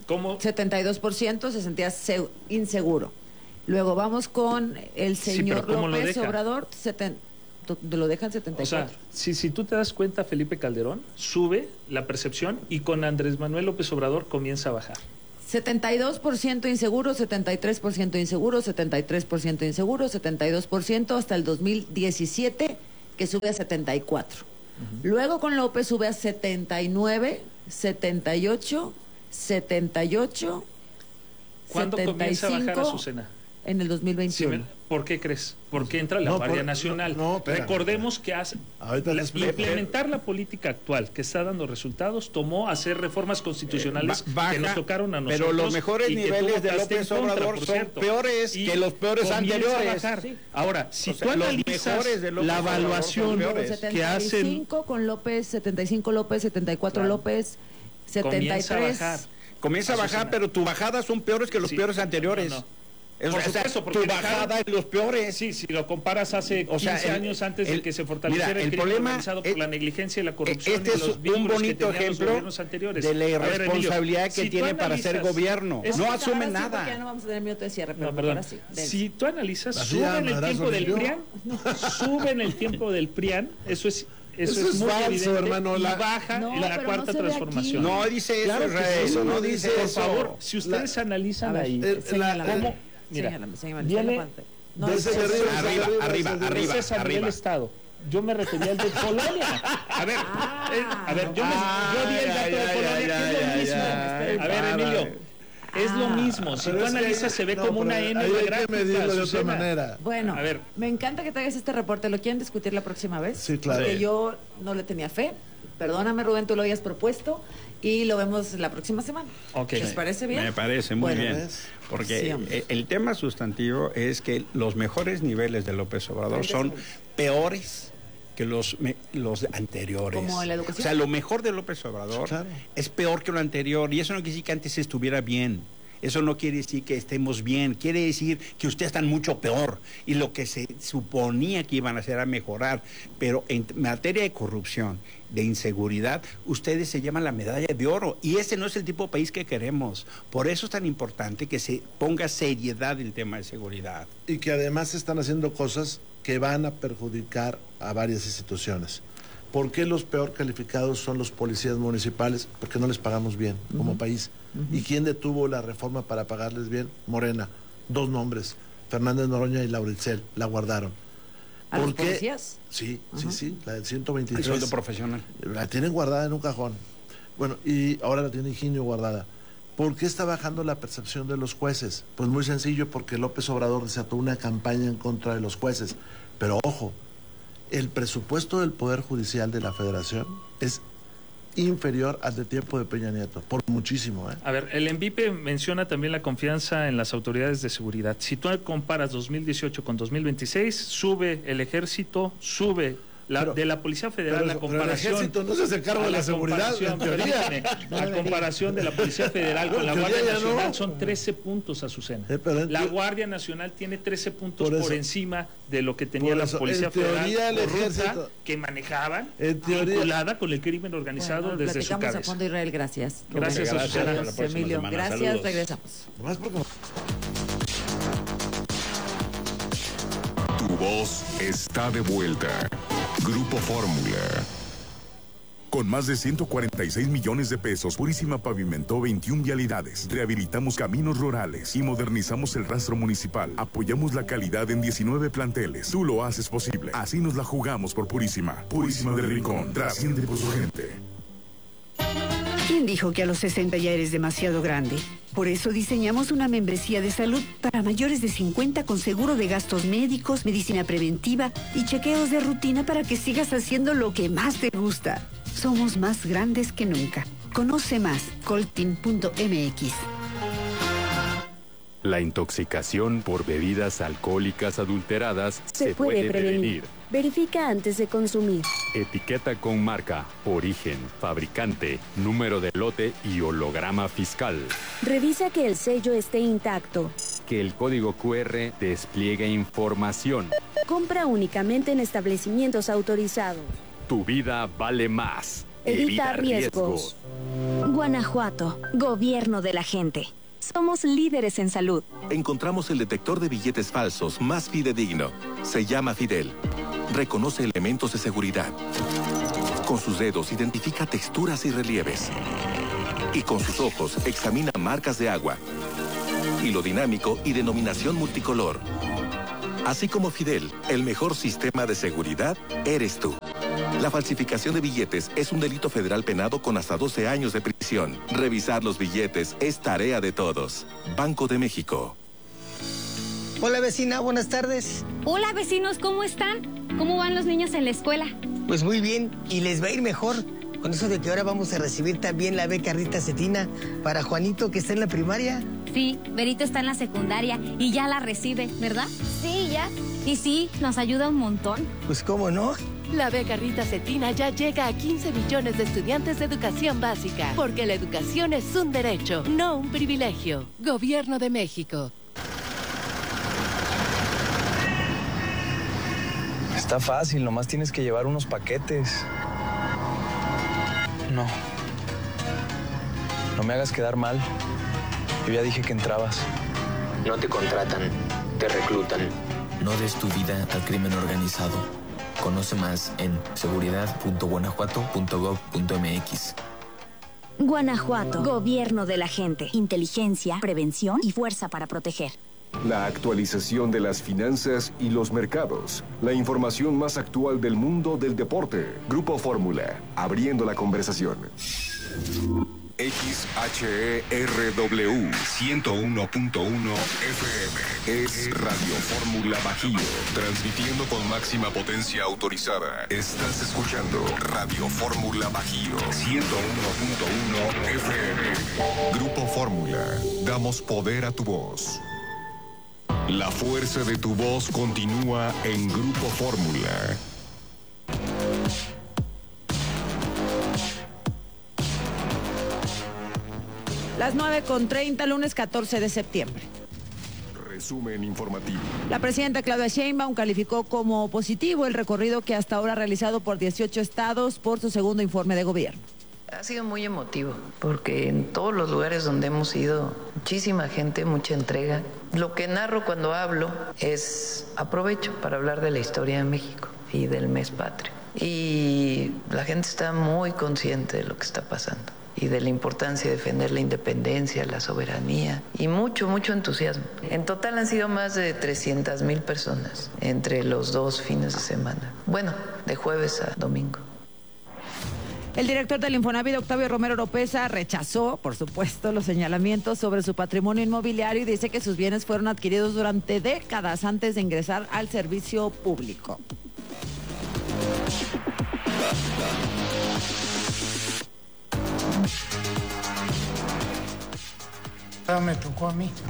[SPEAKER 4] ¿Cómo?
[SPEAKER 2] setenta y dos por ciento se sentía se- inseguro. Luego vamos con el señor
[SPEAKER 4] sí,
[SPEAKER 2] López Obrador, seten- lo dejan setenta y cuatro.
[SPEAKER 4] O sea, si, si tú te das cuenta, Felipe Calderón sube la percepción y con Andrés Manuel López Obrador comienza a bajar.
[SPEAKER 2] setenta y dos por ciento inseguro, setenta y tres por ciento inseguro, setenta y tres por ciento inseguro, setenta y dos por ciento hasta el dos mil diecisiete, que sube a setenta y cuatro. Uh-huh. Luego con López sube a setenta y nueve, setenta y ocho, setenta y ocho,
[SPEAKER 4] ¿Cuándo
[SPEAKER 2] setenta y cinco,
[SPEAKER 4] comienza a bajar Azucena?
[SPEAKER 2] En el dos mil veintiuno.
[SPEAKER 4] Sí, ¿por qué crees? Porque entra la
[SPEAKER 1] no,
[SPEAKER 4] Guardia
[SPEAKER 1] por,
[SPEAKER 4] Nacional.
[SPEAKER 1] No, no, espera,
[SPEAKER 4] Recordemos que hace, la, implementar la política actual que está dando resultados tomó hacer reformas constitucionales
[SPEAKER 3] eh, baja,
[SPEAKER 4] que nos tocaron a nosotros.
[SPEAKER 3] Pero los mejores niveles de López Obrador son
[SPEAKER 4] cierto,
[SPEAKER 3] peores que los peores anteriores.
[SPEAKER 4] Sí. Ahora, si
[SPEAKER 3] o
[SPEAKER 4] tú
[SPEAKER 3] sea,
[SPEAKER 4] analizas la evaluación que hacen...
[SPEAKER 2] setenta y cinco con López, setenta y cinco López, setenta y cuatro claro. López, setenta y tres.
[SPEAKER 4] Comienza a bajar.
[SPEAKER 3] Comienza a bajar, pero tus bajadas son peores que los sí. peores anteriores. No, no.
[SPEAKER 4] Es, Por supuesto, porque
[SPEAKER 3] tu bajada es los peores.
[SPEAKER 4] Sí, si lo comparas hace o sea, quince el, años antes el, de que se fortaleciera mira, el, el crimen problema organizado por el, la negligencia y la corrupción.
[SPEAKER 3] Este es un bonito ejemplo de la irresponsabilidad ver, que si tiene para ser gobierno. No asume nada.
[SPEAKER 2] Ya no vamos a tener minuto de cierre, pero
[SPEAKER 4] no, perdón. Sí, si tú analizas, suben el tiempo del PRIAN, suben el tiempo del PRIAN, eso es Eso, eso es, es muy falso, evidente,
[SPEAKER 1] hermano.
[SPEAKER 4] Y
[SPEAKER 1] la...
[SPEAKER 4] baja
[SPEAKER 2] no,
[SPEAKER 4] en la cuarta
[SPEAKER 2] no
[SPEAKER 4] transformación.
[SPEAKER 3] No dice
[SPEAKER 4] claro
[SPEAKER 3] eso,
[SPEAKER 4] que
[SPEAKER 3] eso, no
[SPEAKER 4] dice
[SPEAKER 3] eso.
[SPEAKER 4] Por favor, si ustedes la... analizan ver, ahí,
[SPEAKER 2] eh, la,
[SPEAKER 4] cómo...
[SPEAKER 2] Mira,
[SPEAKER 4] señálame,
[SPEAKER 2] señálame,
[SPEAKER 4] viene...
[SPEAKER 2] No,
[SPEAKER 1] desde arriba,
[SPEAKER 3] arriba, arriba, arriba,
[SPEAKER 4] es a nivel Estado. Yo me refería al de Polonia. A ver, ah, eh, a ver, yo, me, yo di el dato ya, de Polonia, ya, que es lo mismo. Ya, a ver, Emilio, es lo mismo. Si tú analizas, se ve no, como una N
[SPEAKER 1] de
[SPEAKER 4] gráfica.
[SPEAKER 1] Que medirlo de otra manera.
[SPEAKER 2] Bueno, a ver, me encanta que traigas este reporte. ¿Lo quieren discutir la próxima vez?
[SPEAKER 1] Sí, claro.
[SPEAKER 2] Porque yo no le tenía fe. Perdóname, Rubén, tú lo habías propuesto. Y lo vemos la próxima semana.
[SPEAKER 3] Okay.
[SPEAKER 2] ¿Les parece bien?
[SPEAKER 3] Me parece muy
[SPEAKER 2] bueno,
[SPEAKER 3] bien. Porque sí, el, el tema sustantivo es que los mejores niveles de López Obrador son peores que los, me, los anteriores.
[SPEAKER 2] Como la educación.
[SPEAKER 3] O sea, lo mejor de López Obrador claro. es peor que lo anterior. Y eso no quiere decir que antes estuviera bien. Eso no quiere decir que estemos bien, quiere decir que ustedes están mucho peor y lo que se suponía que iban a hacer a mejorar, pero en materia de corrupción, de inseguridad, ustedes se llaman la medalla de oro y ese no es el tipo de país que queremos. Por eso es tan importante que se ponga seriedad en el tema de seguridad.
[SPEAKER 1] Y que además están haciendo cosas que van a perjudicar a varias instituciones. ¿Por qué los peor calificados son los policías municipales? Porque no les pagamos bien uh-huh. como país. Uh-huh. ¿Y quién detuvo la reforma para pagarles bien? Morena. Dos nombres, Fernández Noroña y Laura Itzel, la guardaron.
[SPEAKER 2] ¿A los policías?
[SPEAKER 1] Sí, uh-huh. sí, sí, la del ciento veintitrés.
[SPEAKER 3] El sueldo profesional.
[SPEAKER 1] La tienen guardada en un cajón. Bueno, y ahora la tiene Higinio guardada. ¿Por qué está bajando la percepción de los jueces? Pues muy sencillo, porque López Obrador desató una campaña en contra de los jueces. Pero ojo, el presupuesto del Poder Judicial de la Federación es inferior al de tiempo de Peña Nieto, por muchísimo. ¿eh?
[SPEAKER 4] A ver, el ENVIPE menciona también la confianza en las autoridades de seguridad. Si tú comparas dos mil dieciocho con dos mil veintiséis, sube el ejército, sube la, pero, de la Policía Federal,
[SPEAKER 1] pero,
[SPEAKER 4] la comparación...
[SPEAKER 1] Pero el ejército no se hace cargo de la, la seguridad, en teoría.
[SPEAKER 4] La comparación de la Policía Federal no, con la Guardia Nacional no. son trece puntos, Azucena. Eh, la Guardia Nacional tiene trece puntos por, por encima de lo que tenía la Policía Federal corrupta, que manejaban, vinculada con el crimen organizado bueno, desde su cabeza.
[SPEAKER 2] A fondo, Israel, gracias.
[SPEAKER 4] Gracias, gracias Azucena.
[SPEAKER 2] Gracias, Emilio. Gracias, Saludos. Regresamos.
[SPEAKER 23] Tu voz está de vuelta. Grupo Fórmula.
[SPEAKER 5] Con más de ciento cuarenta y seis millones de pesos, Purísima pavimentó veintiuna vialidades, rehabilitamos caminos rurales y modernizamos el rastro municipal. Apoyamos la calidad en diecinueve planteles. Tú lo haces posible. Así nos la jugamos por Purísima. Purísima del Rincón. Trasciende por su gente.
[SPEAKER 15] ¿Quién dijo que a los sesenta ya eres demasiado grande? Por eso diseñamos una membresía de salud para mayores de cincuenta con seguro de gastos médicos, medicina preventiva y chequeos de rutina para que sigas haciendo lo que más te gusta. Somos más grandes que nunca. Conoce más, coltin punto m x.
[SPEAKER 23] La intoxicación por bebidas alcohólicas adulteradas se, se puede, puede prevenir. prevenir.
[SPEAKER 6] Verifica antes de consumir.
[SPEAKER 23] Etiqueta con marca, origen, fabricante, número de lote y holograma fiscal.
[SPEAKER 6] Revisa que el sello esté intacto.
[SPEAKER 23] Que el código cu erre despliegue información.
[SPEAKER 6] Compra únicamente en establecimientos autorizados.
[SPEAKER 23] Tu vida vale más.
[SPEAKER 6] Evita, Evita riesgos. riesgos.
[SPEAKER 21] Guanajuato, gobierno de la gente. Somos líderes en salud.
[SPEAKER 7] Encontramos el detector de billetes falsos más fidedigno. Se llama Fidel. Reconoce elementos de seguridad. Con sus dedos identifica texturas y relieves. Y con sus ojos examina marcas de agua. Hilo dinámico y denominación multicolor. Así como Fidel, el mejor sistema de seguridad eres tú. La falsificación de billetes es un delito federal penado con hasta doce años de prisión. Revisar los billetes es tarea de todos. Banco de México.
[SPEAKER 8] Hola vecina, buenas tardes.
[SPEAKER 10] Hola vecinos, ¿cómo están? ¿Cómo van los niños en la escuela?
[SPEAKER 8] Pues muy bien, y les va a ir mejor. Con eso de que ahora vamos a recibir también la beca Rita Cetina para Juanito, que está en la primaria.
[SPEAKER 10] Sí, Berito está en la secundaria y ya la recibe, ¿verdad?
[SPEAKER 18] Sí, ya.
[SPEAKER 10] Y sí, nos ayuda un montón.
[SPEAKER 8] Pues cómo no.
[SPEAKER 24] La beca Rita Cetina ya llega a quince millones de estudiantes de educación básica, porque la educación es un derecho, no un privilegio. Gobierno de México.
[SPEAKER 25] Está fácil, nomás tienes que llevar unos paquetes. No. No me hagas quedar mal. Yo ya dije que entrabas.
[SPEAKER 26] No te contratan, te reclutan.
[SPEAKER 27] No des tu vida al crimen organizado. Conoce más en seguridad punto guanajuato punto gob punto mx.
[SPEAKER 21] Guanajuato, gobierno de la gente. Inteligencia, prevención y fuerza para proteger.
[SPEAKER 23] La actualización de las finanzas y los mercados. La información más actual del mundo del deporte. Grupo Fórmula, abriendo la conversación.
[SPEAKER 5] X H E R W ciento uno punto uno F M es Radio Fórmula Bajío, transmitiendo con máxima potencia autorizada. Estás escuchando Radio Fórmula Bajío ciento uno punto uno F M. Grupo Fórmula, damos poder a tu voz. La fuerza de tu voz continúa en Grupo Fórmula.
[SPEAKER 2] Las nueve con treinta, lunes catorce de septiembre.
[SPEAKER 23] Resumen informativo.
[SPEAKER 2] La presidenta Claudia Sheinbaum calificó como positivo el recorrido que hasta ahora ha realizado por dieciocho estados por su segundo informe de gobierno.
[SPEAKER 28] Ha sido muy emotivo, porque en todos los lugares donde hemos ido, muchísima gente, mucha entrega. Lo que narro cuando hablo es aprovecho para hablar de la historia de México y del mes patrio. Y la gente está muy consciente de lo que está pasando y de la importancia de defender la independencia, la soberanía y mucho, mucho entusiasmo. En total han sido más de trescientas mil personas entre los dos fines de semana. Bueno, de jueves a domingo.
[SPEAKER 2] El director del Infonavit, Octavio Romero Oropeza, rechazó, por supuesto, los señalamientos sobre su patrimonio inmobiliario y dice que sus bienes fueron adquiridos durante décadas antes de ingresar al servicio público.
[SPEAKER 29] Me tocó a mí.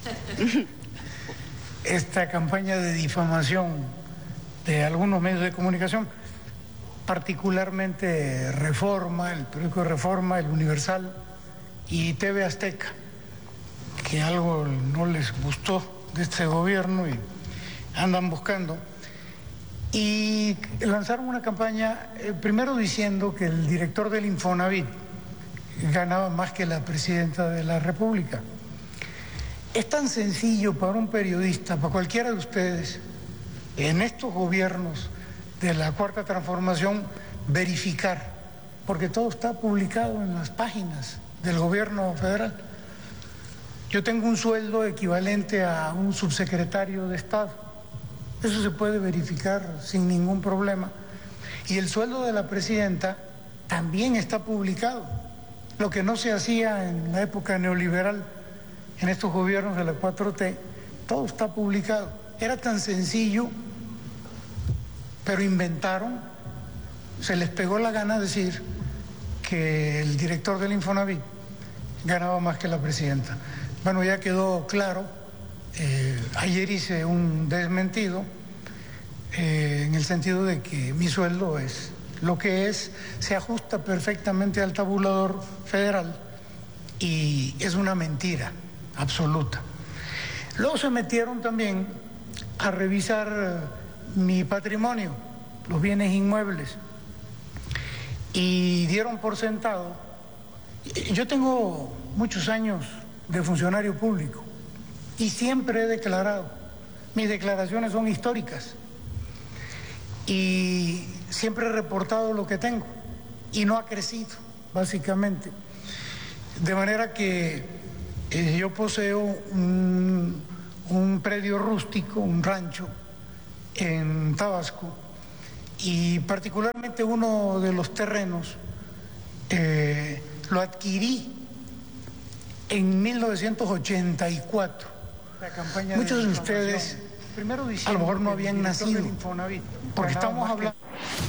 [SPEAKER 29] Esta campaña de difamación de algunos medios de comunicación, particularmente Reforma, el periódico Reforma, el Universal y T V Azteca, que algo no les gustó de este gobierno y andan buscando, y lanzaron una campaña, eh, primero diciendo que el director del Infonavit ganaba más que la presidenta de la República. Es tan sencillo para un periodista, para cualquiera de ustedes, en estos gobiernos de la Cuarta Transformación, verificar, porque todo está publicado en las páginas del gobierno federal. Yo tengo un sueldo equivalente a un subsecretario de Estado. Eso se puede verificar sin ningún problema. Y el sueldo de la presidenta también está publicado. Lo que no se hacía en la época neoliberal, en estos gobiernos de la cuatro T, todo está publicado. Era tan sencillo, pero inventaron, se les pegó la gana decir que el director del Infonavit ganaba más que la presidenta. Bueno, ya quedó claro, eh, ayer hice un desmentido, eh, en el sentido de que mi sueldo es lo que es, se ajusta perfectamente al tabulador federal y es una mentira absoluta. Luego se metieron también a revisar mi patrimonio, los bienes inmuebles, y dieron por sentado Yo tengo muchos años de funcionario público y siempre he declarado, mis declaraciones son históricas y siempre he reportado lo que tengo y no ha crecido, básicamente. De manera que eh, yo poseo un, un predio rústico, un rancho en Tabasco, y particularmente uno de los terrenos eh, lo adquirí en mil novecientos ochenta y cuatro. Muchos de ustedes a lo mejor no habían nacido, porque estamos hablando...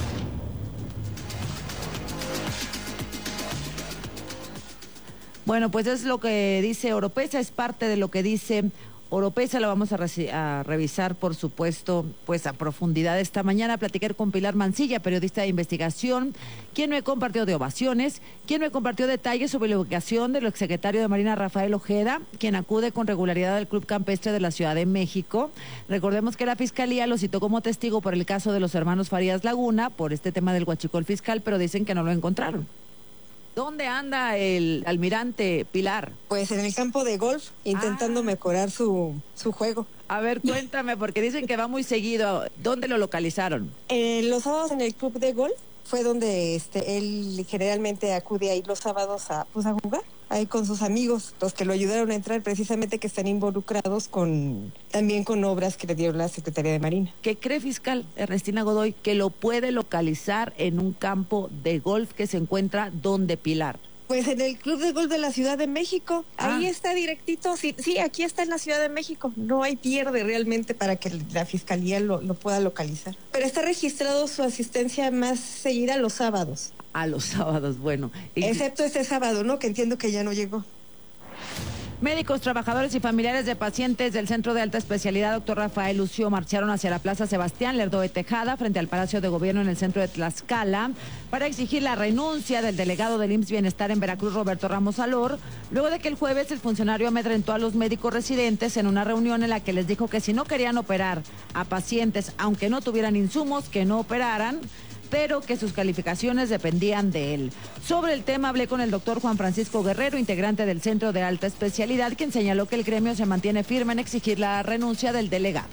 [SPEAKER 2] Bueno, pues es lo que dice Oropesa, es parte de lo que dice Oropesa. Lo vamos a, a revisar, por supuesto, pues a profundidad esta mañana. A platicar con Pilar Mancilla, periodista de investigación, quien me compartió de ovaciones, quien me compartió detalles sobre la ubicación del exsecretario de Marina, Rafael Ojeda, quien acude con regularidad al Club Campestre de la Ciudad de México. Recordemos que la Fiscalía lo citó como testigo por el caso de los hermanos Farías Laguna, por este tema del huachicol fiscal, pero dicen que no lo encontraron. ¿Dónde anda el almirante Pilar?
[SPEAKER 9] Pues en el campo de golf, intentando ah. mejorar su, su juego.
[SPEAKER 2] A ver, cuéntame, porque dicen que va muy seguido. ¿Dónde lo localizaron?
[SPEAKER 9] Eh, los sábados en el club de golf fue donde este, él generalmente acude ahí los sábados a, pues, a jugar, ahí con sus amigos, los que lo ayudaron a entrar, precisamente que están involucrados con también con obras que le dio la Secretaría de Marina.
[SPEAKER 2] ¿Qué cree, fiscal Ernestina Godoy, que lo puede localizar en un campo de golf que se encuentra donde, Pilar?
[SPEAKER 9] Pues en el Club de Golf de la Ciudad de México, ah. ahí está directito, sí, sí, aquí está en la Ciudad de México, no hay pierde realmente para que la Fiscalía lo, lo pueda localizar. Pero está registrado su asistencia más seguida los sábados.
[SPEAKER 2] A los sábados, bueno.
[SPEAKER 9] Y... excepto este sábado, ¿no? Que entiendo que ya no llegó.
[SPEAKER 2] Médicos, trabajadores y familiares de pacientes del Centro de Alta Especialidad Doctor Rafael Lucio marcharon hacia la Plaza Sebastián Lerdo de Tejada frente al Palacio de Gobierno en el centro de Tlaxcala para exigir la renuncia del delegado del I M S S Bienestar en Veracruz, Roberto Ramos Alor, luego de que el jueves el funcionario amedrentó a los médicos residentes en una reunión en la que les dijo que si no querían operar a pacientes, aunque no tuvieran insumos, que no operaran, pero que sus calificaciones dependían de él. Sobre el tema hablé con el doctor Juan Francisco Guerrero, integrante del Centro de Alta Especialidad, quien señaló que el gremio se mantiene firme en exigir la renuncia del delegado.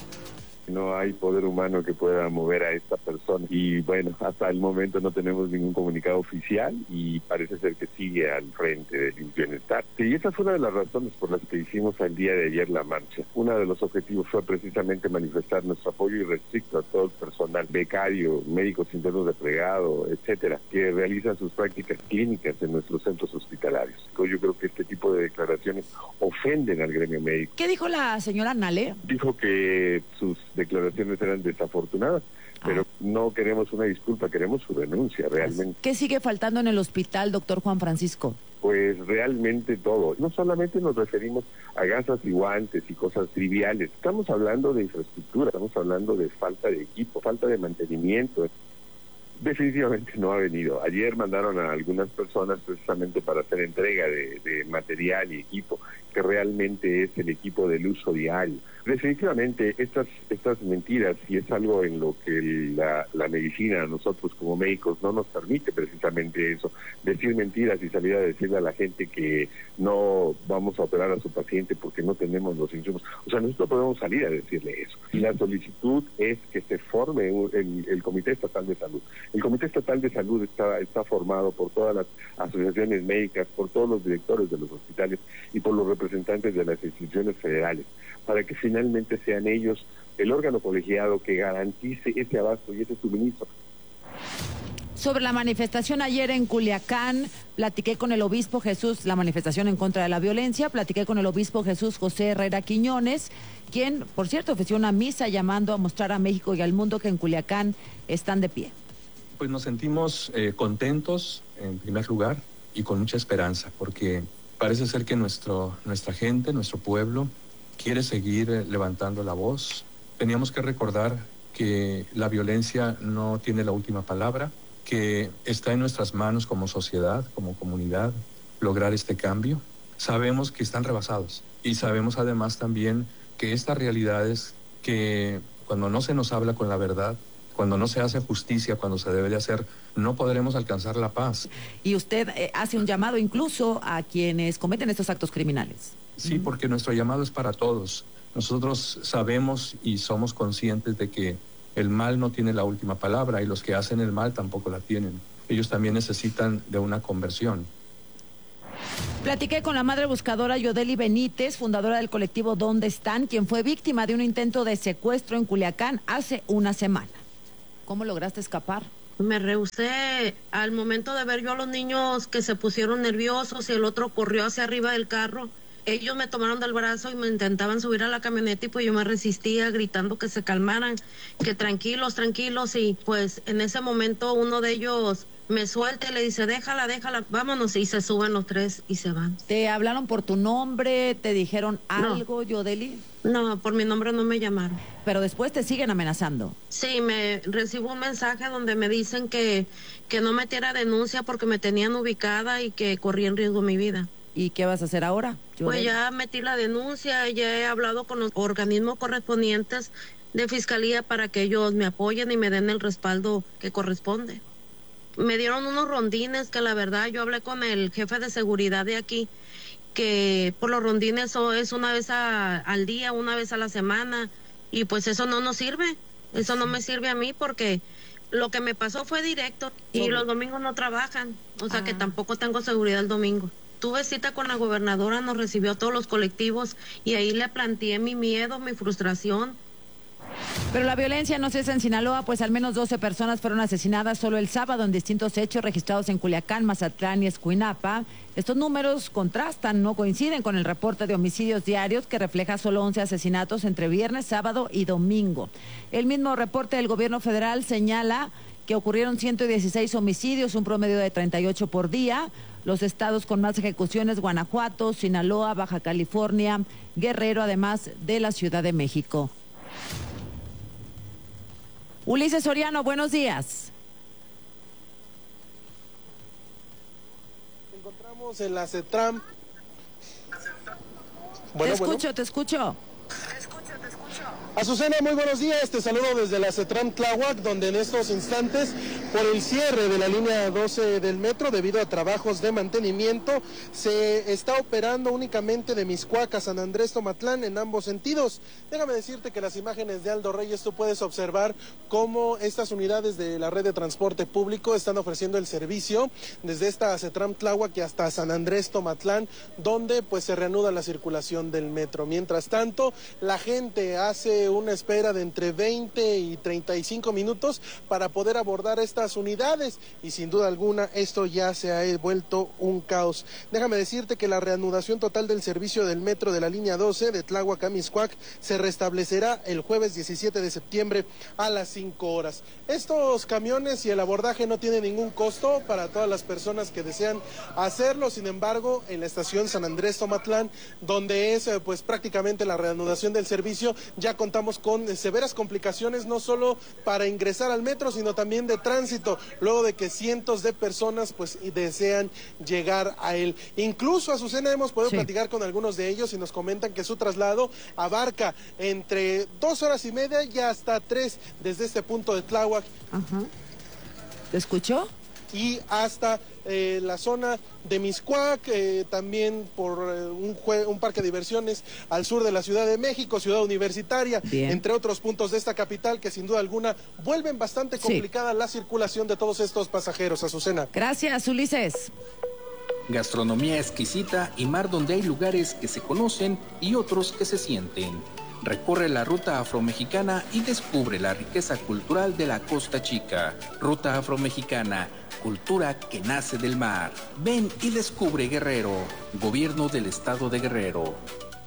[SPEAKER 11] No hay poder humano que pueda mover a esta persona y bueno, hasta el momento no tenemos ningún comunicado oficial y parece ser que sigue al frente del I M S S Bienestar. Y esa fue una de las razones por las que hicimos el día de ayer la marcha. Uno de los objetivos fue precisamente manifestar nuestro apoyo irrestricto a todo el personal, becario, médicos internos de plegado, etcétera, que realizan sus prácticas clínicas en nuestros centros hospitalarios. Yo creo que este tipo de declaraciones ofenden al gremio médico.
[SPEAKER 2] ¿Qué dijo la señora Nale?
[SPEAKER 11] Dijo que sus declaraciones eran desafortunadas, pero ah. no queremos una disculpa, queremos su renuncia realmente.
[SPEAKER 2] ¿Qué sigue faltando en el hospital, doctor Juan Francisco?
[SPEAKER 11] Pues realmente todo. No solamente nos referimos a gasas y guantes y cosas triviales, estamos hablando de infraestructura, estamos hablando de falta de equipo, falta de mantenimiento. Definitivamente no ha venido. Ayer mandaron a algunas personas precisamente para hacer entrega de, de material y equipo, que realmente es el equipo del uso diario. Definitivamente estas estas mentiras, y es algo en lo que la, la medicina, nosotros como médicos, no nos permite precisamente eso, decir mentiras y salir a decirle a la gente que no vamos a operar a su paciente porque no tenemos los insumos. O sea, nosotros podemos salir a decirle eso. Y la solicitud es que se forme el, el Comité Estatal de Salud. El Comité Estatal de Salud está, está formado por todas las asociaciones médicas, por todos los directores de los hospitales y por los representantes de las instituciones federales, para que finalmente sean ellos el órgano colegiado que garantice ese abasto y ese suministro.
[SPEAKER 2] Sobre la manifestación ayer en Culiacán, platiqué con el obispo Jesús, la manifestación en contra de la violencia, platiqué con el obispo Jesús José Herrera Quiñones, quien, por cierto, ofreció una misa llamando a mostrar a México y al mundo que en Culiacán están de pie.
[SPEAKER 25] Pues nos sentimos eh, contentos, en primer lugar, y con mucha esperanza, porque parece ser que nuestro, nuestra gente, nuestro pueblo, quiere seguir eh, levantando la voz. Teníamos que recordar que la violencia no tiene la última palabra, que está en nuestras manos como sociedad, como comunidad, lograr este cambio. Sabemos que están rebasados y sabemos además también que esta realidad es que cuando no se nos habla con la verdad, Cuando no se hace justicia, cuando se debe de hacer, no podremos alcanzar la paz.
[SPEAKER 2] Y usted eh, hace un llamado incluso a quienes cometen estos actos criminales.
[SPEAKER 25] Sí, porque nuestro llamado es para todos. Nosotros sabemos y somos conscientes de que el mal no tiene la última palabra y los que hacen el mal tampoco la tienen. Ellos también necesitan de una conversión.
[SPEAKER 2] Platiqué con la madre buscadora Yodeli Benítez, fundadora del colectivo ¿Dónde están?, quien fue víctima de un intento de secuestro en Culiacán hace una semana. ¿Cómo lograste escapar?
[SPEAKER 3] Me rehusé al momento de ver yo a los niños que se pusieron nerviosos y el otro corrió hacia arriba del carro. Ellos me tomaron del brazo y me intentaban subir a la camioneta y pues yo me resistía gritando que se calmaran, que tranquilos, tranquilos, y pues en ese momento uno de ellos me suelta y le dice déjala, déjala, vámonos, y se suben los tres y se van.
[SPEAKER 2] ¿Te hablaron por tu nombre? ¿Te dijeron algo, no. Yodeli?
[SPEAKER 3] No, por mi nombre no me llamaron.
[SPEAKER 2] Pero después te siguen amenazando.
[SPEAKER 3] Sí, me recibo un mensaje donde me dicen que, que no metiera denuncia porque me tenían ubicada y que corría en riesgo mi vida.
[SPEAKER 2] ¿Y qué vas a hacer ahora, Yodeli?
[SPEAKER 3] Pues ya metí la denuncia, ya he hablado con los organismos correspondientes de fiscalía para que ellos me apoyen y me den el respaldo que corresponde. Me dieron unos rondines que la verdad yo hablé con el jefe de seguridad de aquí, que por los rondines eso es una vez a, al día, una vez a la semana, y pues eso no nos sirve, eso no me sirve a mí porque lo que me pasó fue directo y los domingos no trabajan, o sea ah. que tampoco tengo seguridad el domingo. Tuve cita con la gobernadora, nos recibió a todos los colectivos y ahí le planteé mi miedo, mi frustración.
[SPEAKER 2] Pero la violencia no cesa en Sinaloa, pues al menos doce personas fueron asesinadas solo el sábado en distintos hechos registrados en Culiacán, Mazatlán y Escuinapa. Estos números contrastan, no coinciden con el reporte de homicidios diarios que refleja solo once asesinatos entre viernes, sábado y domingo. El mismo reporte del gobierno federal señala que ocurrieron ciento dieciséis homicidios, un promedio de treinta y ocho por día. Los estados con más ejecuciones: Guanajuato, Sinaloa, Baja California, Guerrero, además de la Ciudad de México. Ulises Soriano, buenos días.
[SPEAKER 12] Nos encontramos en la CETRAM.
[SPEAKER 2] Bueno, te escucho, bueno. te escucho.
[SPEAKER 12] Azucena, muy buenos días, te saludo desde la CETRAM Tláhuac, donde en estos instantes, por el cierre de la línea doce del metro, debido a trabajos de mantenimiento, se está operando únicamente de Mixcoac a San Andrés Tomatlán en ambos sentidos. Déjame decirte que las imágenes de Aldo Reyes, tú puedes observar cómo estas unidades de la red de transporte público están ofreciendo el servicio desde esta CETRAM Tláhuac hasta San Andrés Tomatlán, donde pues se reanuda la circulación del metro. Mientras tanto, la gente hace una espera de entre veinte y treinta y cinco minutos para poder abordar estas unidades y sin duda alguna esto ya se ha vuelto un caos. Déjame decirte que la reanudación total del servicio del metro de la línea doce de Tláhuac a Mixcoac se restablecerá el jueves diecisiete de septiembre a las cinco horas. Estos camiones y el abordaje no tienen ningún costo para todas las personas que desean hacerlo, sin embargo en la estación San Andrés Tomatlán, donde es pues prácticamente la reanudación del servicio, ya con Contamos con severas complicaciones no solo para ingresar al metro, sino también de tránsito, luego de que cientos de personas pues desean llegar a él. Incluso, Azucena, hemos podido sí. platicar con algunos de ellos y nos comentan que su traslado abarca entre dos horas y media y hasta tres desde este punto de Tláhuac.
[SPEAKER 2] Ajá. ¿Te escuchó?
[SPEAKER 12] Y hasta eh, la zona de Mixcoac, eh, también por eh, un, un parque de diversiones al sur de la Ciudad de México, Ciudad Universitaria, Bien. entre otros puntos de esta capital que sin duda alguna vuelven bastante complicada sí. la circulación de todos estos pasajeros, Azucena.
[SPEAKER 2] Gracias, Ulises.
[SPEAKER 13] Gastronomía exquisita y mar donde hay lugares que se conocen y otros que se sienten. Recorre la ruta afromexicana y descubre la riqueza cultural de la Costa Chica. Ruta afromexicana, cultura que nace del mar. Ven y descubre Guerrero, Gobierno del Estado de Guerrero.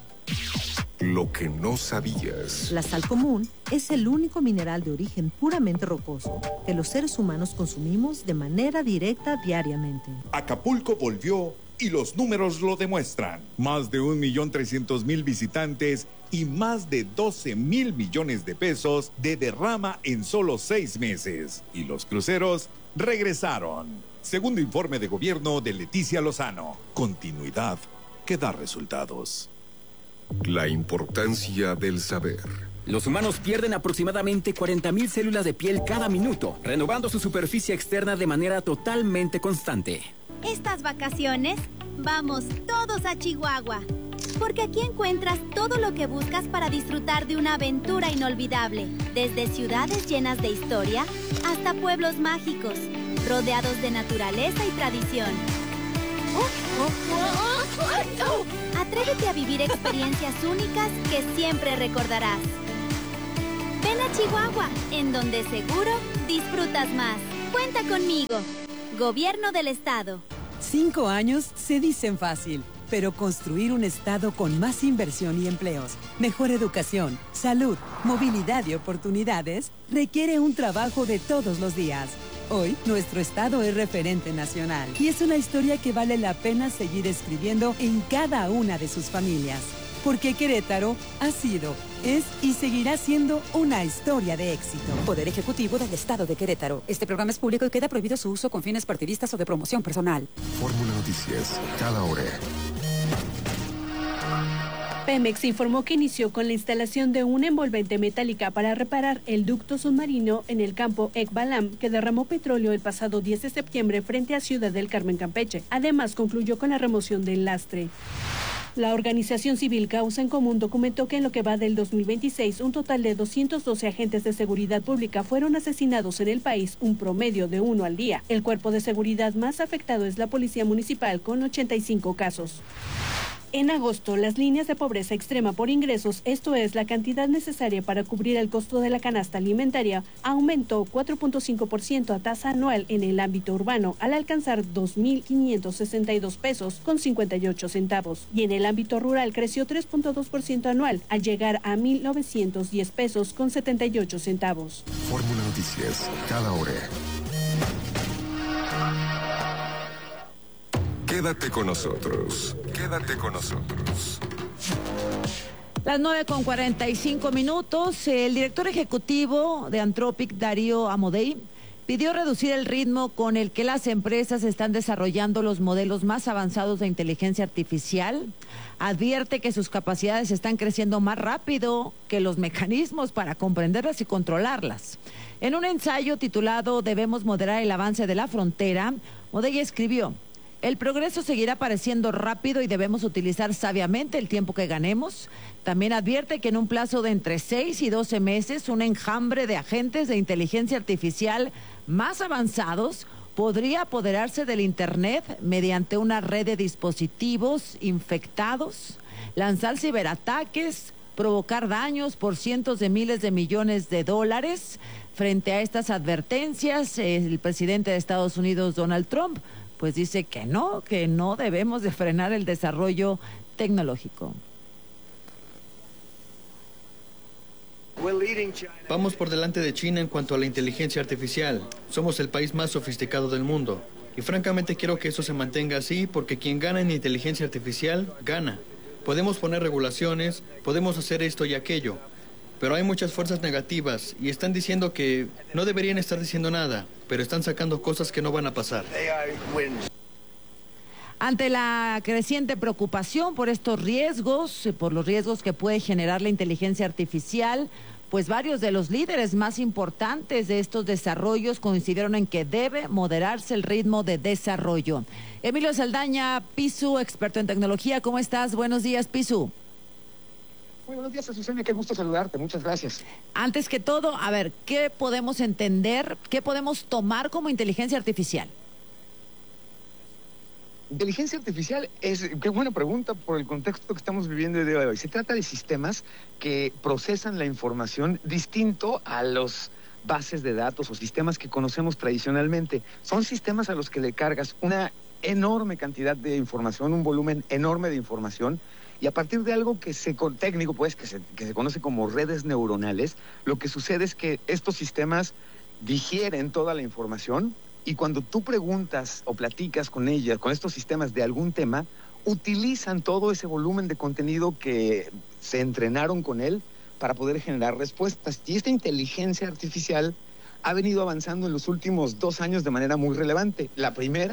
[SPEAKER 14] Lo que no sabías.
[SPEAKER 16] La sal común es el único mineral de origen puramente rocoso que los seres humanos consumimos de manera directa diariamente.
[SPEAKER 17] Acapulco volvió y los números lo demuestran. Más de un millón trescientos mil visitantes y más de doce mil millones de pesos de derrama en solo seis meses. Y los cruceros regresaron. Segundo informe de gobierno de Leticia Lozano. Continuidad que da resultados.
[SPEAKER 14] La importancia del saber.
[SPEAKER 1] Los humanos pierden aproximadamente cuarenta mil células de piel cada minuto, renovando su superficie externa de manera totalmente constante.
[SPEAKER 4] Estas vacaciones, vamos todos a Chihuahua, porque aquí encuentras todo lo que buscas para disfrutar de una aventura inolvidable, desde ciudades llenas de historia hasta pueblos mágicos, rodeados de naturaleza y tradición. Atrévete a vivir experiencias únicas que siempre recordarás. Ven a Chihuahua, en donde seguro disfrutas más. Cuenta conmigo. Gobierno del Estado.
[SPEAKER 6] Cinco años se dicen fácil, pero construir un Estado con más inversión y empleos, mejor educación, salud, movilidad y oportunidades requiere un trabajo de todos los días. Hoy, nuestro Estado es referente nacional y es una historia que vale la pena seguir escribiendo en cada una de sus familias. Porque Querétaro ha sido, es y seguirá siendo una historia de éxito.
[SPEAKER 7] Poder Ejecutivo del Estado de Querétaro. Este programa es público y queda prohibido su uso con fines partidistas o de promoción personal.
[SPEAKER 14] Fórmula Noticias, cada hora.
[SPEAKER 15] Pemex informó que inició con la instalación de una envolvente metálica para reparar el ducto submarino en el campo Ekbalam, que derramó petróleo el pasado diez de septiembre frente a Ciudad del Carmen, Campeche. Además, concluyó con la remoción del lastre. La organización civil Causa en Común documentó que en lo que va del dos mil veintiséis, un total de doscientos doce agentes de seguridad pública fueron asesinados en el país, un promedio de uno al día. El cuerpo de seguridad más afectado es la Policía Municipal, con ochenta y cinco casos. En agosto, las líneas de pobreza extrema por ingresos, esto es, la cantidad necesaria para cubrir el costo de la canasta alimentaria, aumentó cuatro punto cinco por ciento a tasa anual en el ámbito urbano, al alcanzar dos mil quinientos sesenta y dos pesos con cincuenta y ocho centavos. Y en el ámbito rural creció tres punto dos por ciento anual, al llegar a mil novecientos diez pesos con setenta y ocho centavos.
[SPEAKER 14] Fórmula Noticias, cada hora. Quédate con nosotros. Quédate con nosotros.
[SPEAKER 2] Las nueve con cuarenta y cinco minutos. El director ejecutivo de Anthropic, Darío Amodei, pidió reducir el ritmo con el que las empresas están desarrollando los modelos más avanzados de inteligencia artificial. Advierte que sus capacidades están creciendo más rápido que los mecanismos para comprenderlas y controlarlas. En un ensayo titulado Debemos moderar el avance de la frontera, Amodei escribió: el progreso seguirá pareciendo rápido y debemos utilizar sabiamente el tiempo que ganemos. También advierte que en un plazo de entre seis y doce meses, un enjambre de agentes de inteligencia artificial más avanzados podría apoderarse del Internet mediante una red de dispositivos infectados, lanzar ciberataques, provocar daños por cientos de miles de millones de dólares. Frente a estas advertencias, el presidente de Estados Unidos, Donald Trump, pues dice que no, que no debemos de frenar el desarrollo tecnológico.
[SPEAKER 18] Vamos por delante de China en cuanto a la inteligencia artificial. Somos el país más sofisticado del mundo. Y francamente quiero que eso se mantenga así porque quien gana en inteligencia artificial, gana. Podemos poner regulaciones, podemos hacer esto y aquello. Pero hay muchas fuerzas negativas y están diciendo que no deberían estar diciendo nada, pero están sacando cosas que no van a pasar.
[SPEAKER 2] Ante la creciente preocupación por estos riesgos, por los riesgos que puede generar la inteligencia artificial, pues varios de los líderes más importantes de estos desarrollos coincidieron en que debe moderarse el ritmo de desarrollo. Emilio Saldaña, Pisu, experto en tecnología, ¿cómo estás? Buenos días, Pisu.
[SPEAKER 19] Muy buenos días, Azucena, qué gusto saludarte, muchas gracias.
[SPEAKER 2] Antes que todo, a ver, ¿qué podemos entender, qué podemos tomar como inteligencia artificial?
[SPEAKER 19] Inteligencia artificial es, qué buena pregunta por el contexto que estamos viviendo el día de hoy. Se trata de sistemas que procesan la información distinto a los bases de datos o sistemas que conocemos tradicionalmente. Son sistemas a los que le cargas una enorme cantidad de información, un volumen enorme de información, y a partir de algo que se, técnico, pues, que se, que se conoce como redes neuronales, lo que sucede es que estos sistemas digieren toda la información y cuando tú preguntas o platicas con ellas, con estos sistemas de algún tema, utilizan todo ese volumen de contenido que se entrenaron con él para poder generar respuestas. Y esta inteligencia artificial ha venido avanzando en los últimos dos años de manera muy relevante. La primera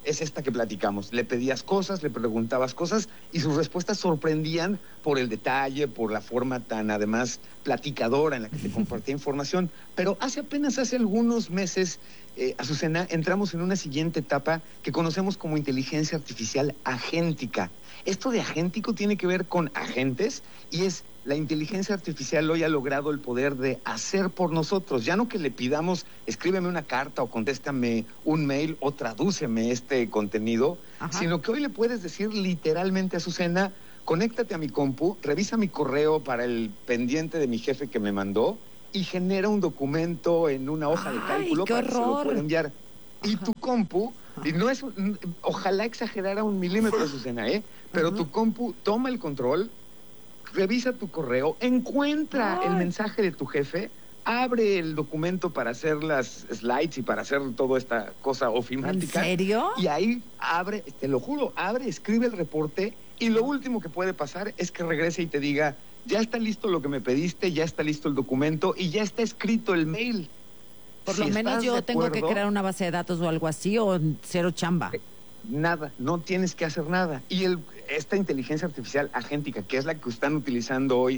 [SPEAKER 19] es esta que platicamos. Le pedías cosas, le preguntabas cosas y sus respuestas sorprendían por el detalle, por la forma tan, además, platicadora en la que te compartía información. Pero hace apenas, hace algunos meses, eh, Azucena, entramos en una siguiente etapa que conocemos como inteligencia artificial agéntica. Esto de agéntico tiene que ver con agentes y es la inteligencia artificial hoy ha logrado el poder de hacer por nosotros. Ya no que le pidamos, escríbeme una carta o contéstame un mail o tradúceme este contenido, Ajá. sino que hoy le puedes decir literalmente a Azucena, conéctate a mi compu, revisa mi correo para el pendiente de mi jefe que me mandó y genera un documento en una hoja
[SPEAKER 2] Ay,
[SPEAKER 19] de cálculo para que se lo pueda enviar. Ajá. Y tu compu, y no es, ojalá exagerara un milímetro, Azucena, ¿eh? Pero Ajá. tu compu toma el control, revisa tu correo, encuentra Ay. el mensaje de tu jefe, abre el documento para hacer las slides y para hacer toda esta cosa ofimática.
[SPEAKER 2] ¿En serio?
[SPEAKER 19] Y ahí abre, te lo juro, abre, escribe el reporte y lo último que puede pasar es que regrese y te diga, ya está listo lo que me pediste, ya está listo el documento y ya está escrito el mail.
[SPEAKER 2] Por
[SPEAKER 19] si
[SPEAKER 2] lo menos yo tengo
[SPEAKER 19] acuerdo,
[SPEAKER 2] que crear una base de datos o algo así o cero chamba.
[SPEAKER 19] Nada, no tienes que hacer nada. Y el, esta inteligencia artificial agéntica, que es la que están utilizando hoy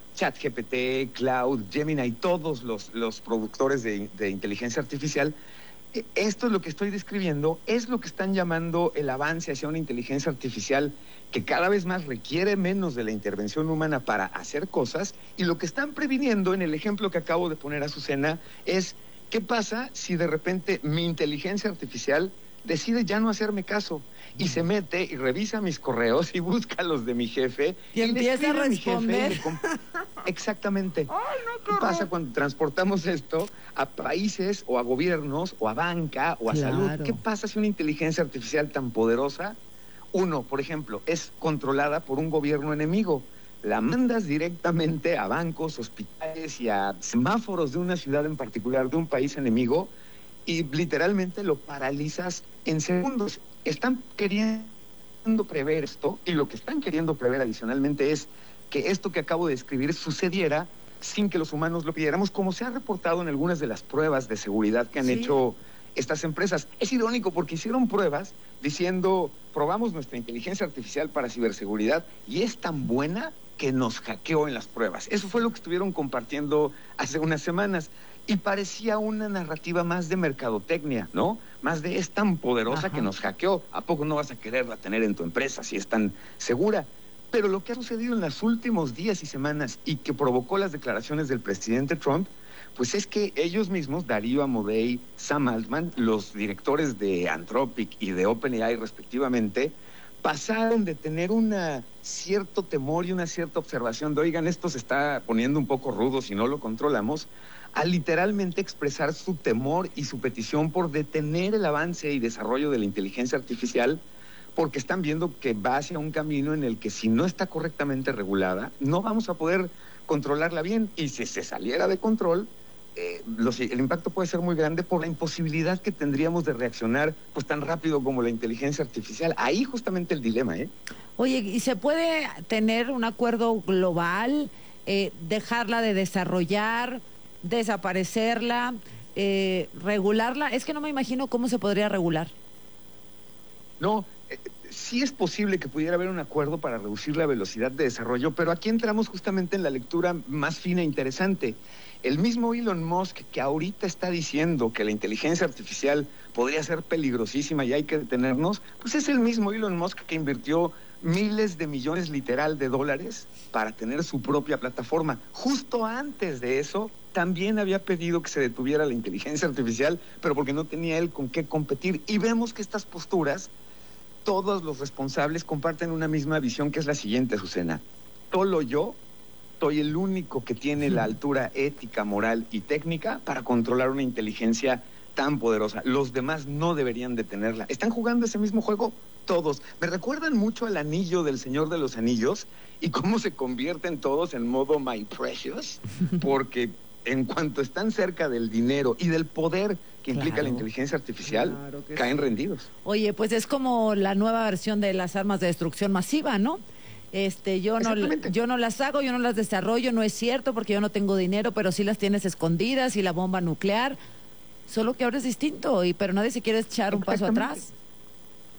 [SPEAKER 19] ChatGPT, Cloud, Gemini, todos los, los productores de, de inteligencia artificial, esto es lo que estoy describiendo, es lo que están llamando el avance hacia una inteligencia artificial que cada vez más requiere menos de la intervención humana para hacer cosas, y lo que están previniendo en el ejemplo que acabo de poner a Azucena es, ¿qué pasa si de repente mi inteligencia artificial decide ya no hacerme caso y se mete y revisa mis correos y busca los de mi jefe
[SPEAKER 2] y, y empieza a responder?
[SPEAKER 19] Jefe, exactamente.
[SPEAKER 2] Ay, no,
[SPEAKER 19] ¿Qué pasa cuando transportamos esto a países o a gobiernos o a banca o a
[SPEAKER 2] claro.
[SPEAKER 19] salud? ¿Qué pasa si una inteligencia artificial tan poderosa, uno, por ejemplo, es controlada por un gobierno enemigo? La mandas directamente a bancos, hospitales y a semáforos de una ciudad en particular, de un país enemigo, y literalmente lo paralizas en segundos. Están queriendo prever esto, y lo que están queriendo prever adicionalmente es que esto que acabo de describir sucediera sin que los humanos lo pidiéramos, como se ha reportado en algunas de las pruebas de seguridad que han sí. hecho estas empresas. Es irónico porque hicieron pruebas diciendo, probamos nuestra inteligencia artificial para ciberseguridad y es tan buena que nos hackeó en las pruebas. Eso fue lo que estuvieron compartiendo hace unas semanas. Y parecía una narrativa más de mercadotecnia, ¿no? Más de es tan poderosa Ajá. que nos hackeó. ¿A poco no vas a quererla tener en tu empresa si es tan segura? Pero lo que ha sucedido en los últimos días y semanas y que provocó las declaraciones del presidente Trump, pues es que ellos mismos, Darío Amodei, Sam Altman, los directores de Anthropic y de OpenAI respectivamente, pasaron de tener un cierto temor y una cierta observación de, oigan, esto se está poniendo un poco rudo si no lo controlamos, a literalmente expresar su temor y su petición por detener el avance y desarrollo de la inteligencia artificial, porque están viendo que va hacia un camino en el que si no está correctamente regulada, no vamos a poder controlarla bien, y si se saliera de control, eh, los, el impacto puede ser muy grande por la imposibilidad que tendríamos de reaccionar pues tan rápido como la inteligencia artificial. Ahí justamente el dilema, ¿eh?
[SPEAKER 2] Oye, ¿y se puede tener un acuerdo global, eh, dejarla de desarrollar, desaparecerla, eh, regularla? Es que no me imagino cómo se podría regular.
[SPEAKER 19] No, eh, sí es posible que pudiera haber un acuerdo para reducir la velocidad de desarrollo, pero aquí entramos justamente en la lectura más fina e interesante. El mismo Elon Musk, que ahorita está diciendo que la inteligencia artificial podría ser peligrosísima y hay que detenernos, pues es el mismo Elon Musk que invirtió miles de millones literal de dólares para tener su propia plataforma. Justo antes de eso, también había pedido que se detuviera la inteligencia artificial, pero porque no tenía él con qué competir. Y vemos que estas posturas, todos los responsables comparten una misma visión, que es la siguiente, Azucena. Solo yo soy el único que tiene la altura ética, moral y técnica para controlar una inteligencia tan poderosa. Los demás no deberían de tenerla. ¿Están jugando ese mismo juego? Todos. Me recuerdan mucho al anillo del Señor de los Anillos y cómo se convierten todos en modo My Precious, porque en cuanto están cerca del dinero y del poder que implica claro. la inteligencia artificial, claro caen sí. rendidos.
[SPEAKER 2] Oye, pues es como la nueva versión de las armas de destrucción masiva, ¿no? Este, yo no, yo no las hago, yo no las desarrollo, no es cierto, porque yo no tengo dinero, pero sí las tienes escondidas, y la bomba nuclear, solo que ahora es distinto, y pero nadie se quiere echar un paso atrás.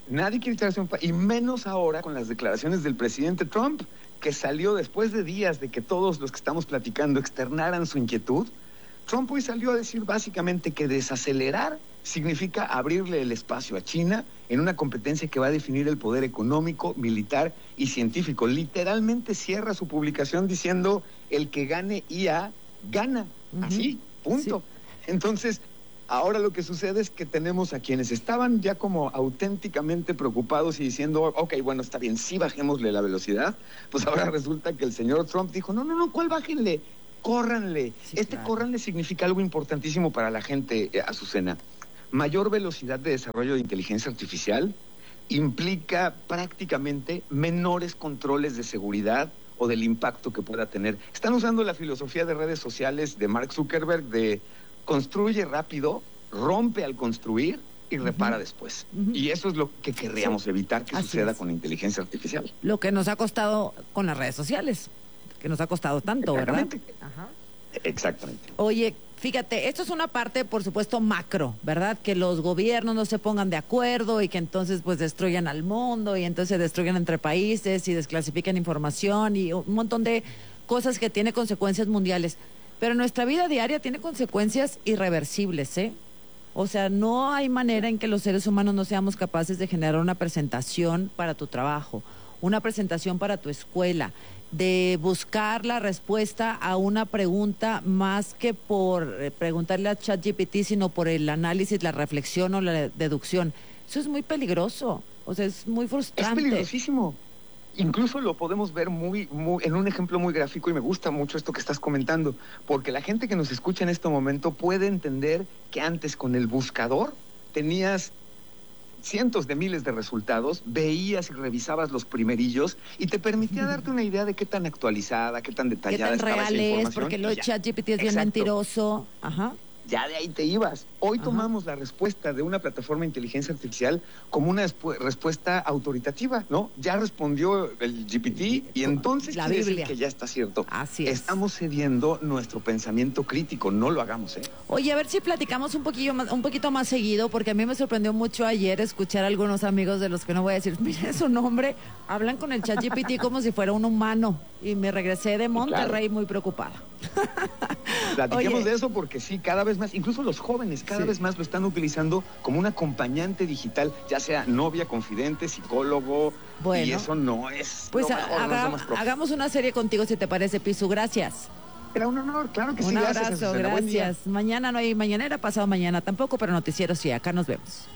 [SPEAKER 19] Nadie quiere echarse un... Pa- y menos ahora con las declaraciones del presidente Trump, que salió después de días de que todos los que estamos platicando externaran su inquietud. Trump hoy salió a decir básicamente que desacelerar significa abrirle el espacio a China en una competencia que va a definir el poder económico, militar y científico. Literalmente cierra su publicación diciendo el que gane I A gana. Uh-huh. Así, punto. Sí. Entonces, ahora lo que sucede es que tenemos a quienes estaban ya como auténticamente preocupados y diciendo, ok, bueno, está bien, sí bajémosle la velocidad. Pues ahora resulta que el señor Trump dijo, no, no, no, ¿cuál bájenle? Córranle. Sí, este claro. Córranle significa algo importantísimo para la gente, eh, Azucena. Mayor velocidad de desarrollo de inteligencia artificial implica prácticamente menores controles de seguridad o del impacto que pueda tener. Están usando la filosofía de redes sociales de Mark Zuckerberg de construye rápido, rompe al construir y repara uh-huh. después. Uh-huh. Y eso es lo que querríamos sí. evitar que Así suceda es. Con la inteligencia artificial.
[SPEAKER 2] Lo que nos ha costado con las redes sociales. Que nos ha costado tanto, ¿verdad?
[SPEAKER 19] Ajá. Exactamente.
[SPEAKER 2] Oye, fíjate, esto es una parte, por supuesto, macro, ¿verdad? Que los gobiernos no se pongan de acuerdo y que entonces pues destruyan al mundo y entonces destruyan entre países y desclasifiquen información y un montón de cosas que tiene consecuencias mundiales. Pero nuestra vida diaria tiene consecuencias irreversibles, ¿eh? O sea, no hay manera en que los seres humanos no seamos capaces de generar una presentación para tu trabajo, una presentación para tu escuela, de buscar la respuesta a una pregunta más que por preguntarle a ChatGPT, sino por el análisis, la reflexión o la deducción. Eso es muy peligroso, o sea, es muy frustrante.
[SPEAKER 19] Es peligrosísimo. Incluso lo podemos ver muy, muy en un ejemplo muy gráfico y me gusta mucho esto que estás comentando, porque la gente que nos escucha en este momento puede entender que antes con el buscador tenías cientos de miles de resultados, veías y revisabas los primerillos y te permitía darte una idea de qué tan actualizada, qué tan detallada
[SPEAKER 2] qué tan
[SPEAKER 19] estaba
[SPEAKER 2] real
[SPEAKER 19] esa información.
[SPEAKER 2] Es, porque lo de ChatGPT es bien mentiroso. Ajá.
[SPEAKER 19] Ya de ahí te ibas. Hoy Ajá. tomamos la respuesta de una plataforma de inteligencia artificial como una respuesta autoritativa, ¿no? Ya respondió el G P T y entonces
[SPEAKER 2] la
[SPEAKER 19] quiere
[SPEAKER 2] Biblia.
[SPEAKER 19] decir que ya está cierto.
[SPEAKER 2] Así es.
[SPEAKER 19] Estamos cediendo nuestro pensamiento crítico, no lo hagamos, ¿eh?
[SPEAKER 2] Oye, a ver si platicamos un poquillo más, un poquito más seguido, porque a mí me sorprendió mucho ayer escuchar a algunos amigos de los que no voy a decir, mire su nombre, hablan con el ChatGPT como si fuera un humano y me regresé de Monterrey claro. muy preocupada.
[SPEAKER 19] Platiquemos Oye. de eso porque sí, cada vez más, incluso los jóvenes cada sí. vez más lo están utilizando como un acompañante digital, ya sea novia, confidente, psicólogo, bueno, y eso no es...
[SPEAKER 2] Pues
[SPEAKER 19] no,
[SPEAKER 2] haga, no hagamos una serie contigo si te parece, Pisu, gracias.
[SPEAKER 19] Era un honor, claro que
[SPEAKER 2] un
[SPEAKER 19] sí.
[SPEAKER 2] Un abrazo, gracias. gracias. Mañana no hay mañanera, pasado mañana tampoco, pero noticiero sí, acá nos vemos.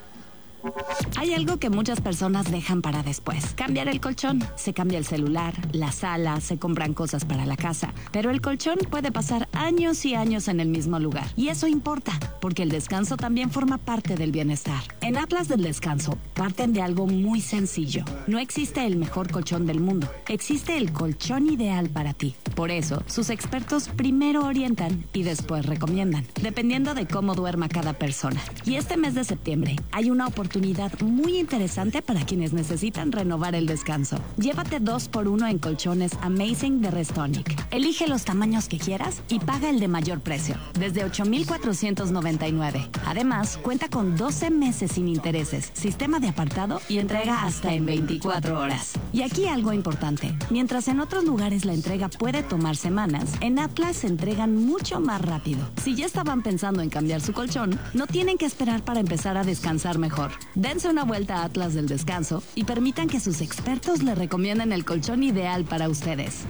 [SPEAKER 5] Hay algo que muchas personas dejan para después. Cambiar el colchón. Se cambia el celular, la sala, se compran cosas para la casa. Pero el colchón puede pasar años y años en el mismo lugar. Y eso importa, porque el descanso también forma parte del bienestar. En Atlas del Descanso parten de algo muy sencillo. No existe el mejor colchón del mundo. Existe el colchón ideal para ti. Por eso, sus expertos primero orientan y después recomiendan, dependiendo de cómo duerma cada persona. Y este mes de septiembre hay una oportunidad oportunidad muy interesante para quienes necesitan renovar el descanso. Llévate dos por uno en colchones Amazing de Restonic. Elige los tamaños que quieras y paga el de mayor precio, desde ocho mil cuatrocientos noventa y nueve. Además, cuenta con doce meses sin intereses, sistema de apartado y entrega hasta en veinticuatro horas. Y aquí algo importante. Mientras en otros lugares la entrega puede tomar semanas, en Atlas se entregan mucho más rápido. Si ya estaban pensando en cambiar su colchón, no tienen que esperar para empezar a descansar mejor. Dense una vuelta a Atlas del Descanso y permitan que sus expertos les recomienden el colchón ideal para ustedes.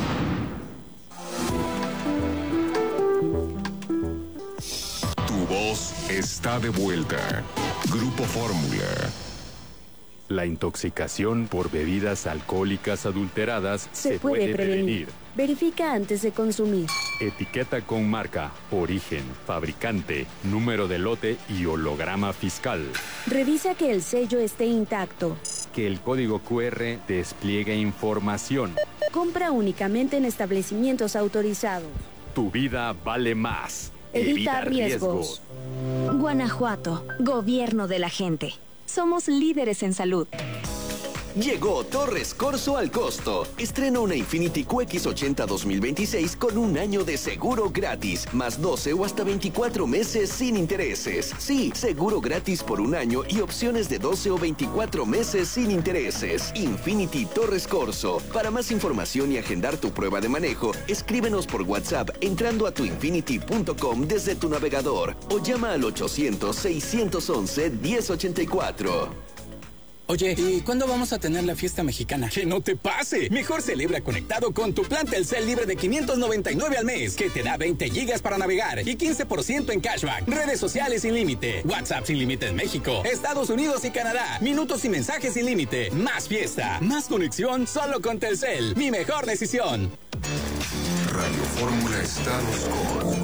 [SPEAKER 23] Tu voz está de vuelta. Grupo Fórmula.
[SPEAKER 8] La intoxicación por bebidas alcohólicas adulteradas se, se puede, puede prevenir. prevenir.
[SPEAKER 10] Verifica antes de consumir.
[SPEAKER 8] Etiqueta con marca, origen, fabricante, número de lote y holograma fiscal.
[SPEAKER 10] Revisa que el sello esté intacto.
[SPEAKER 8] Que el código cu erre despliegue información.
[SPEAKER 10] Compra únicamente en establecimientos autorizados.
[SPEAKER 8] Tu vida vale más.
[SPEAKER 10] Evita, Evita riesgos. riesgos. Guanajuato, gobierno de la gente. Somos líderes en salud.
[SPEAKER 9] Llegó Torres Corso al costo. Estrena una Infiniti Q X ochenta dos mil veintiséis con un año de seguro gratis, más doce o hasta veinticuatro meses sin intereses. Sí, seguro gratis por un año y opciones de doce o veinticuatro meses sin intereses. Infiniti Torres Corso. Para más información y agendar tu prueba de manejo, escríbenos por WhatsApp entrando a tu infiniti punto com desde tu navegador o llama al ochocientos, seiscientos once, diez ochenta y cuatro.
[SPEAKER 20] Oye, ¿y cuándo vamos a tener la fiesta mexicana?
[SPEAKER 1] ¡Que no te pase! Mejor celebra conectado con tu plan Telcel libre de quinientos noventa y nueve al mes, que te da veinte gigas para navegar y quince por ciento en cashback. Redes sociales sin límite. WhatsApp sin límite en México, Estados Unidos y Canadá. Minutos y mensajes sin límite. Más fiesta, más conexión solo con Telcel. Mi mejor decisión.
[SPEAKER 14] Radio Fórmula Estados con